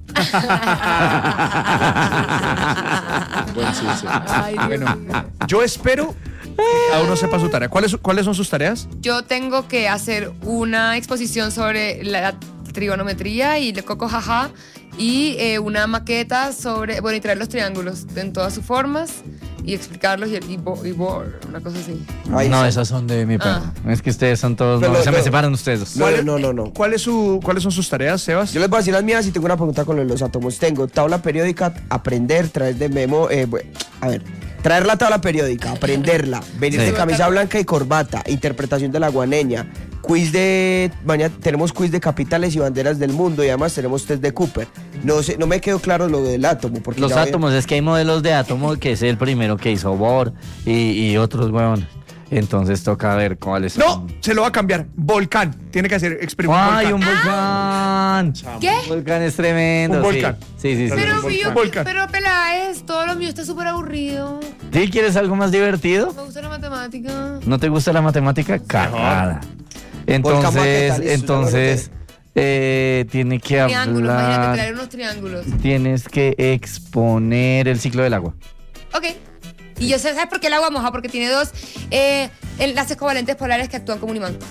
Buen chiste. Ay, Dios Bueno, mío. yo espero que cada uno sepa su tarea. ¿Cuáles son sus tareas? Yo tengo que hacer una exposición sobre la trigonometría y el coco jaja y una maqueta sobre, bueno, y traer los triángulos en todas sus formas y explicarlos y una cosa así. Ahí No, está. esas son de mi perro. Es que ustedes son todos. Pero, No, se me pero- separan ustedes. No. ¿Cuáles son sus tareas, Sebas? Yo les voy a decir las mías y tengo una pregunta con lo de los átomos. Tengo tabla periódica, aprender, traer de memo. Traer la tabla periódica, aprenderla, venir Sí. de camisa blanca y corbata, interpretación de la guaneña, mañana tenemos quiz de capitales y banderas del mundo y además tenemos test de Cooper. No sé, no me quedó claro lo del átomo. Porque Los ya voy a- átomos, es que hay modelos de átomos que es el primero que hizo Bohr y otros, huevón. Entonces toca ver cuáles No, son. se lo va a cambiar. Volcán. Tiene que hacer experimento. ¡Ay, volcán. un volcán! ¿Qué? Un volcán es tremendo. Un volcán. Sí. Pero Peláez, todo lo mío está súper aburrido. ¿Sí quieres algo más divertido? Me gusta la matemática. ¿No te gusta la matemática? Cagada. Volcán maqueta, Entonces, listo, tiene que Triángulos, imagínate hablar. traer unos triángulos. Tienes que exponer el ciclo del agua. Ok. Y yo sé, ¿sabes por qué el agua moja? Porque tiene dos enlaces covalentes polares que actúan como un imán.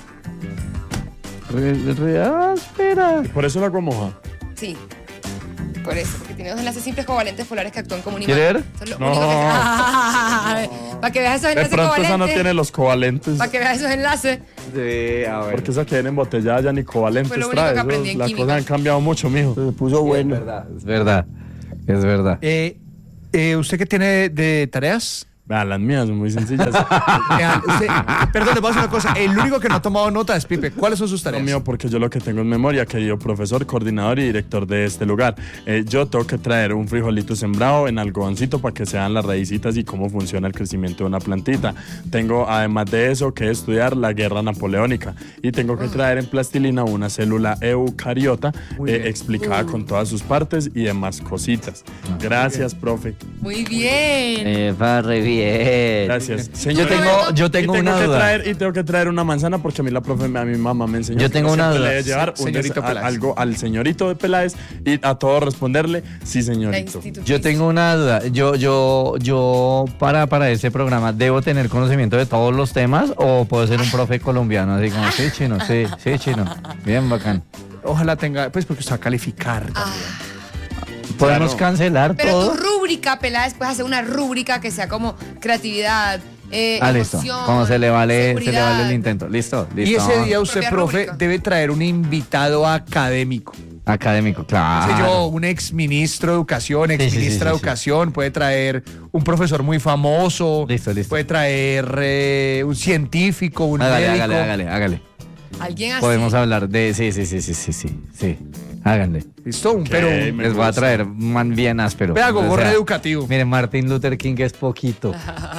Espera. Por eso la agua moja. Sí. Por eso, porque tiene dos enlaces simples covalentes polares que actúan como un imán. ¿Quieres ver? Eso es lo No. único que Para que veas esos De enlaces pronto esa no covalentes. tiene los covalentes. Para que veas esos enlaces. Sí, a ver. Porque esa que viene embotellada ya ni covalentes Fue lo único trae. que Eso, aprendí en las química. cosas han cambiado mucho, mijo. Se puso bueno. Es verdad. Es verdad. ¿Usted qué tiene de tareas? Vean, las mías son muy sencillas. Vean, perdón, le voy a decir una cosa. El único que no ha tomado nota es Pipe. ¿Cuáles son sus Lo tareas? mío, porque yo lo que tengo en memoria, querido profesor, coordinador y director de este lugar, yo tengo que traer un frijolito sembrado en algodoncito para que se vean las raícitas y cómo funciona el crecimiento de una plantita. Tengo, además de eso, que estudiar la guerra napoleónica y tengo que traer en plastilina una célula eucariota explicada con todas sus partes y demás cositas. Gracias, profe. Muy bien. Va re bien. Gracias. Yo tengo y una que duda. traer, y tengo que traer una manzana porque a mí la profe, a mi mamá me enseñó. Yo que tengo uno una siempre duda. le debe llevar Señorito Peláez. algo al señorito de Peláez y a todos responderle, sí, La señorito. institutriz. Yo tengo una duda. Yo para ese programa, ¿debo tener conocimiento de todos los temas o puedo ser un profe colombiano? Así como, sí, chino, sí, chino. Bien bacán. Ojalá tenga, pues porque usted va a calificar. ¿Podemos Claro. cancelar Pero todo? tu rúbrica, Peláez, puedes hacer una rúbrica que sea como creatividad, Listo. emoción, Como se le vale seguridad. el intento. Listo. Y ese día usted, Propia profe, rúbrica. debe traer un invitado académico. Académico, Sé claro. yo, un ex ministro de educación, ex Sí, sí, ministra de sí, sí. educación, puede traer un profesor muy famoso, Listo. puede traer un científico, un médico. Hágale. Alguien así. Podemos hablar de... Sí. Háganle. Listo, Ok, pero me Les voy a gusta. traer un man bien áspero. vea, O gogo sea, reeducativo. Mire, Martin Luther King es poquito.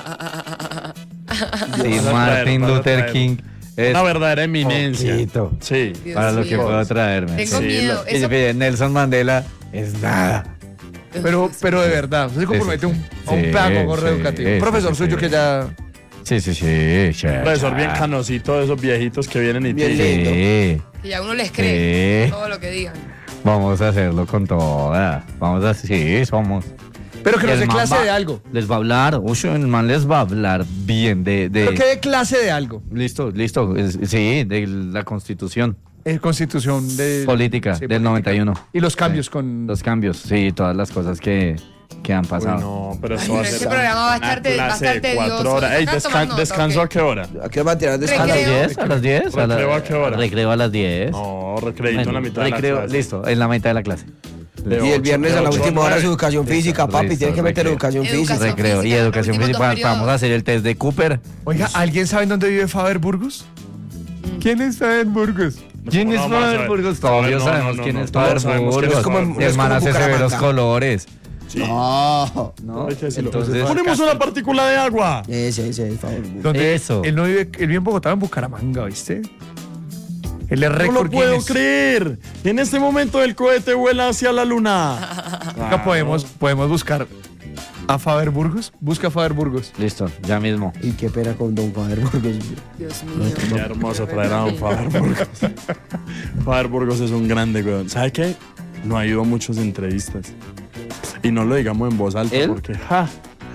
Sí, Vas a Martin traer, Luther vas a traer. King es Una verdadera eminencia. poquito. Sí. Dios Para lo mío. que puedo traerme. Tengo Sí, miedo. lo- Eso- Pide, Nelson Mandela es nada. Pero de verdad, usted se compromete a un Sí, pedagogo gorro sí, educativo. sí, Un profesor sí, suyo sí. que ya... Sí. Profesor bien canosito de esos viejitos que vienen y Bien te dicen, lindo. Sí. que ya uno les cree Sí. todo lo que digan. Vamos a hacerlo con toda. Sí, somos. Pero que Y nos el dé man clase va- de algo. Les va a hablar. Uy, el man les va a hablar bien de... Pero que dé clase de algo. Listo. Sí, de la constitución Constitución de... política Sí, del política. 91. Y los cambios Sí. con... Los cambios, sí, todas las cosas que que han Uy, pasado. no, pero eso Ay, va a pero ser este programa va a una estar clase de tedioso. 4 horas. Ey, ¿Estás tomando ¿descanso nota, a qué hora? ¿A qué hora van a tirar descanso? ¿A las Recreo. 10? ¿A las 10? ¿Recreo a qué hora? Recreo a las 10. No, recreito en la Bueno, mitad de recreo, la clase. listo, en la mitad de la clase. De Y el 8, viernes de a la 8 última hora 9. su educación física, papi. Listo, Tiene que meter recreo. educación Educación física. Recreo y física, educación los últimos física. dos Vamos a hacer el test de Cooper. Oiga, ¿alguien sabe en dónde vive Faber Burgos? ¿Quién es Faber Burgos? ¿Quién es No, vamos a Faber ver. Burgos? A ver, Todos no, sabemos no, quién no, es todos Faber sabemos quién es. Burgos. Es como en- El es man como hace Bucaramanga. severos colores. No. ¿No? Hay que decirlo. Entonces, Ponemos una partícula de agua. Ese, por favor. ¿Dónde? Eso. Él no vive, él vive en Bogotá, en Bucaramanga, ¿viste? Él es No récord lo puedo Guinness. creer. En este momento el cohete vuela hacia la luna. Oiga, podemos buscar a Faber Burgos. Busca a Faber Burgos. listo, ya mismo. Y qué pena con Don Faber Burgos. Dios mío. Qué hermoso traer a don Faber Burgos. Faber Burgos es un grande, weón. ¿Sabe qué? No ha ido a muchas entrevistas. Y no lo digamos en voz alta ¿Él? porque, ja.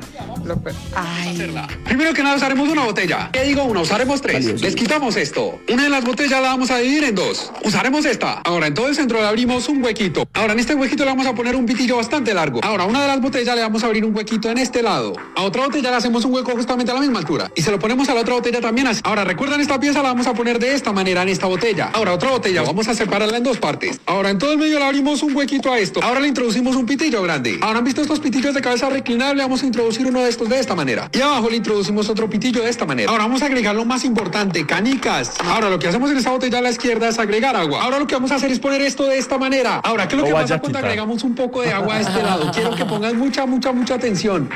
Ay. Primero que nada usaremos una botella. ¿Qué digo una? Usaremos tres. Valioso. Les quitamos esto. Una de las botellas la vamos a dividir en dos. Usaremos esta. Ahora en todo el centro le abrimos un huequito. Ahora en este huequito le vamos a poner un pitillo bastante largo. Ahora a una de las botellas le vamos a abrir un huequito en este lado. A otra botella le hacemos un hueco justamente a la misma altura. Y se lo ponemos a la otra botella también así. Ahora recuerdan esta pieza la vamos a poner de esta manera en esta botella. Ahora otra botella vamos a separarla en dos partes. Ahora en todo el medio le abrimos un huequito a esto. Ahora le introducimos un pitillo grande. Ahora han visto estos pitillos de cabeza reclinable. Vamos a introducir uno de estos de esta manera. Y abajo le introducimos otro pitillo de esta manera. Ahora vamos a agregar lo más importante, canicas. Ahora lo que hacemos en esta botella a la izquierda es agregar agua. Ahora lo que vamos a hacer es poner esto de esta manera. Ahora, ¿qué es lo que Lo pasa vaya a cuando quitar. agregamos un poco de agua a este lado? Quiero que pongan mucha atención.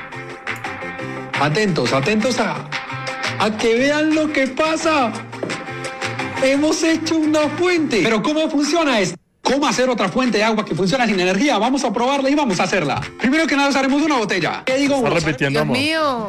Atentos a que vean lo que pasa. Hemos hecho una fuente. Pero ¿cómo funciona esto? ¿Cómo hacer otra fuente de agua que funciona sin energía? Vamos a probarla y vamos a hacerla. Primero que nada usaremos una botella. ¿Qué digo? Está Una. repitiendo, Dios amor. mío.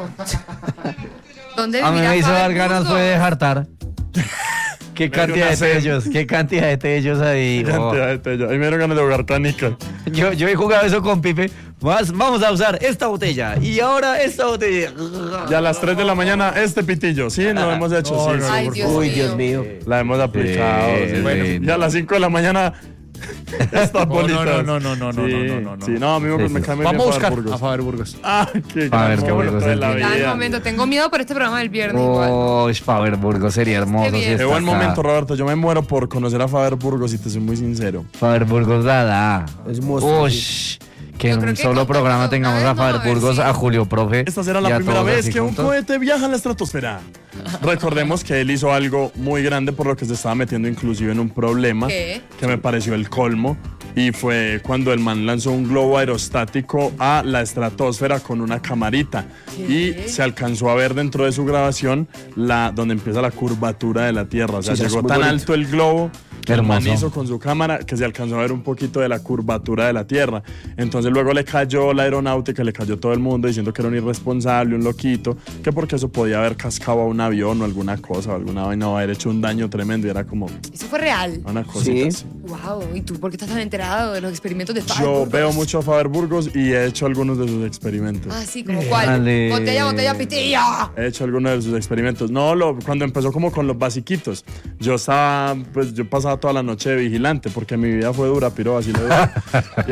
¿Dónde A mí vivirá me hizo Faber dar ganas Burgos? fue de hartar. Qué cantidad de tellos, qué cantidad de tellos ahí. oh. Cantidad de tello. Ahí me dieron ganas de jugar canicas. Yo he jugado eso con Pipe. Vamos a usar esta botella y ahora esta botella. Y a las 3 de la mañana, este pitillo. Sí, lo hemos hecho. No, sí, no, sí. Ay, por Dios Uy, mío. Dios mío. La hemos aplicado. Sí, sí. bueno. Y a las 5 de la mañana, estas bolitas. no, Sí, no, a mí Sí, me sí. cae muy Vamos a bien buscar Faber Burgos. a Faber Burgos. Ah, qué Faber gran momento Burgos de la es Cada vida. momento. Tengo miedo por este programa del viernes igual. Oh, Faber Burgos sería hermoso. Qué si bien. Qué está buen acá. momento, Roberto. Yo me muero por conocer a Faber Burgos, si te soy muy sincero. Faber Burgos da. Es monstruo. Ush, que Yo en creo un que solo con programa una tengamos vez a no, Faber a ver Burgos, si- a Julio Profe. Esta será y la a primera todos vez así que un juntos. cohete viaja a la estratosfera. Recordemos que él hizo algo muy grande por lo que se estaba metiendo inclusive en un problema ¿Qué? que me pareció el colmo. Y fue cuando el man lanzó un globo aerostático a la estratosfera con una camarita. ¿Qué? Y se alcanzó a ver dentro de su grabación donde empieza la curvatura de la Tierra. O sea, Sí, eso es llegó muy tan bonito. alto el globo que el man Hermoso. hizo con su cámara que se alcanzó a ver un poquito de la curvatura de la Tierra. Entonces luego le cayó la aeronáutica, le cayó todo el mundo diciendo que era un irresponsable, un loquito, que porque eso podía haber cascado a un avión o alguna cosa o alguna vaina o haber hecho un daño tremendo y era como Eso fue real. una cosita Sí. así. Wow. ¿Y tú por qué estás tan enterado de los experimentos de Faber Yo Burgos? veo mucho a Faber Burgos y he hecho algunos de sus experimentos. Ah, sí, como cuál. Dale. Botella, pitilla. He hecho algunos de sus experimentos. No, cuando empezó como con los basiquitos. Yo pasaba toda la noche de vigilante porque mi vida fue dura, piro, así le digo. Y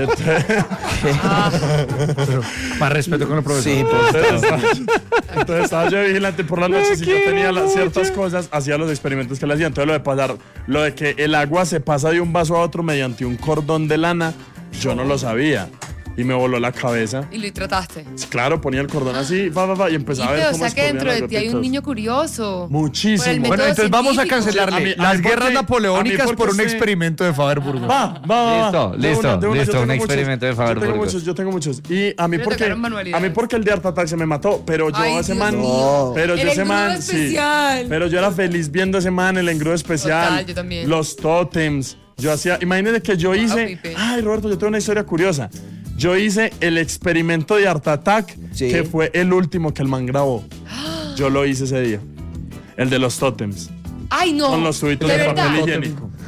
Más respeto con el profesor. Sí, pues. entonces estaba yo de vigilante por la noche. Si yo tenía ciertas cosas, hacía los experimentos que le hacía. Entonces lo de que el agua se pasa de un vaso a otro mediante un cordón de lana, yo no lo sabía. Y me voló la cabeza. Y lo trataste. Claro, ponía el cordón así, y empezaba a ver o cómo sea que dentro escurrían de las ti hay un gotitas. niño curioso. Muchísimo. Por el Bueno, método entonces vamos a científico. cancelarle A mí las porque- guerras a mí napoleónicas porque por un sé- experimento de Faber Burgos. Va. Listo, De una, listo, yo un tengo experimento de Faber Yo tengo Burgos. muchos, yo tengo muchos. Y a mí Pero porque tocaron manualidades. el de Art Attack se me mató, pero yo Ay, ese Dios man, mío. pero yo El ese engrudo man, especial. pero yo era feliz viendo ese man, el engrudo especial, Total, yo también. los tótems. Yo hacía, imagínense que yo hice, Pipe. ay Roberto, yo tengo una historia curiosa. Yo hice el experimento de Art Attack, Sí. que fue el último que el man grabó. Yo lo hice ese día. El de los tótems. Ay, no. Con los tubitos ¿De de verdad? papel higiénico.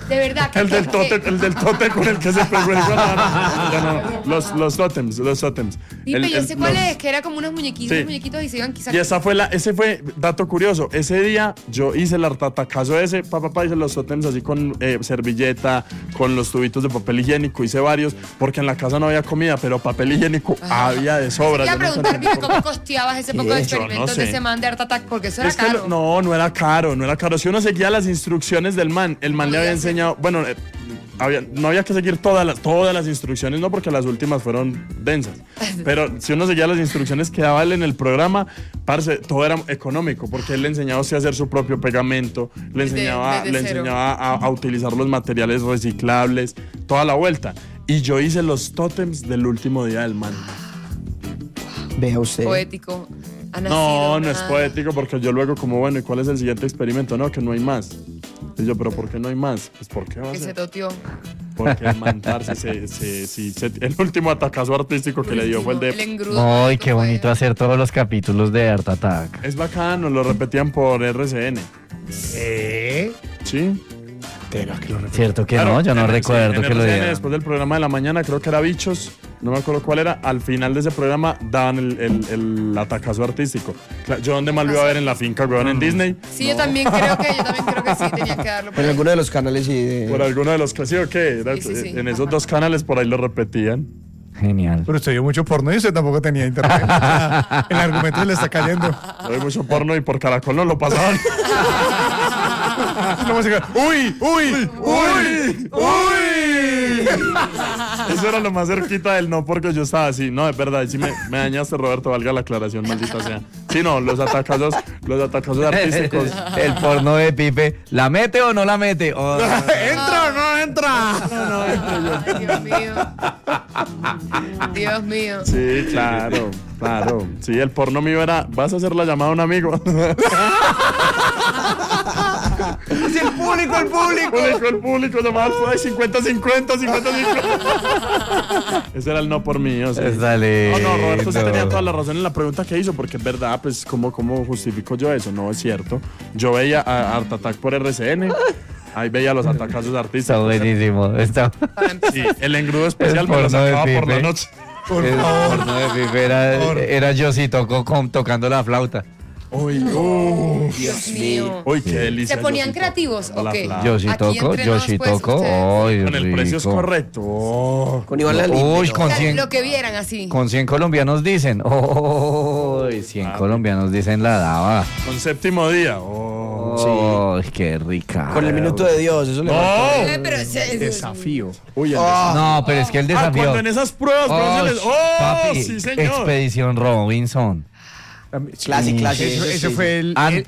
De verdad. El del tote con el que se pegó el los tótems. Pipe, yo sé cuál es, que era como unos muñequitos y se iban quizás. Y ese fue, dato curioso, ese día yo hice el artatacazo ese, hice los tótems así con servilleta, con los tubitos de papel higiénico, hice varios, porque en la casa no había comida, pero papel higiénico había de sobra. Te iba a preguntar, Pipe, ¿cómo costeabas ese poco de experimentos de ese man de Art Attack? Porque eso era caro. No era caro. Si uno seguía las instrucciones del man, el man le había enseñado, bueno, no había que seguir todas las instrucciones, no, porque las últimas fueron densas. Pero si uno seguía las instrucciones que daba él en el programa, parce, todo era económico, porque él le enseñaba a usted a hacer su propio pegamento, le enseñaba a utilizar los materiales reciclables, toda la vuelta. Y yo hice los tótems del último día del man. Vea usted. Poético. No es poético, porque yo luego como, bueno, ¿y cuál es el siguiente experimento? No, que no hay más. Y yo, ¿pero por qué no hay más? Pues, ¿por qué va a ser? Que se toteó. Porque el mantarse, el último atacazo artístico que le dio fue el de... Ay, qué bonito hacer todos los capítulos de Art Attack. Es bacano, lo repetían por RCN. Sí. Cierto que no, yo no recuerdo que lo dieran. Después del programa de la mañana, creo que era Bichos, no me acuerdo cuál era, al final de ese programa daban el atacazo artístico. Yo donde más lo iba a ver en la finca, weón, en Disney. Sí, yo también creo que sí, tenían que darlo. En alguno de los canales sí. Por alguno de los que sí o qué. Sí. En esos dos canales por ahí lo repetían. Genial. Pero usted vio mucho porno y usted tampoco tenía internet. El argumento se le está cayendo. Yo vi mucho porno y por Caracol no lo pasaban. ¡Uy! Eso era lo más cerquita del no, porque yo estaba así. No, es verdad, sí me dañaste, Roberto, valga la aclaración, maldita sea. Sí, no, los atacazos artísticos. El porno de Pipe, ¿la mete o no la mete? ¿Entra o no entra? Ay, Dios mío. Sí, claro. Sí, el porno mío era, ¿vas a hacer la llamada a un amigo? Sí, el público, llamada 50-50. Ese era el no por mí, o sea. No, Roberto sí tenía toda la razón en la pregunta que hizo, porque es verdad, pues, ¿cómo justifico yo eso? No, es cierto. Yo veía a Art Attack por RCN. Ahí veía los atacazos artistas. Está buenísimo. Sí, el engrudo especial me lo sacaba por la noche. El porno de Pipe era Yoshi tocando la flauta. Uy, Dios mío. Uy, qué delicia. ¿Se ponían creativos o qué? Yoshi toco. Con el precio es correcto. Con Iván Lalín. Uy, con 100. Lo que vieran así. Con 100 colombianos dicen. 100 colombianos dicen la daba. Con séptimo día. Sí. Qué rica. Con el minuto de Dios, eso le Pero Desafío. Uy, no, pero es que el desafío. cuando en esas pruebas, papi, sí, señor. Expedición Robinson. Clásico. Ese fue el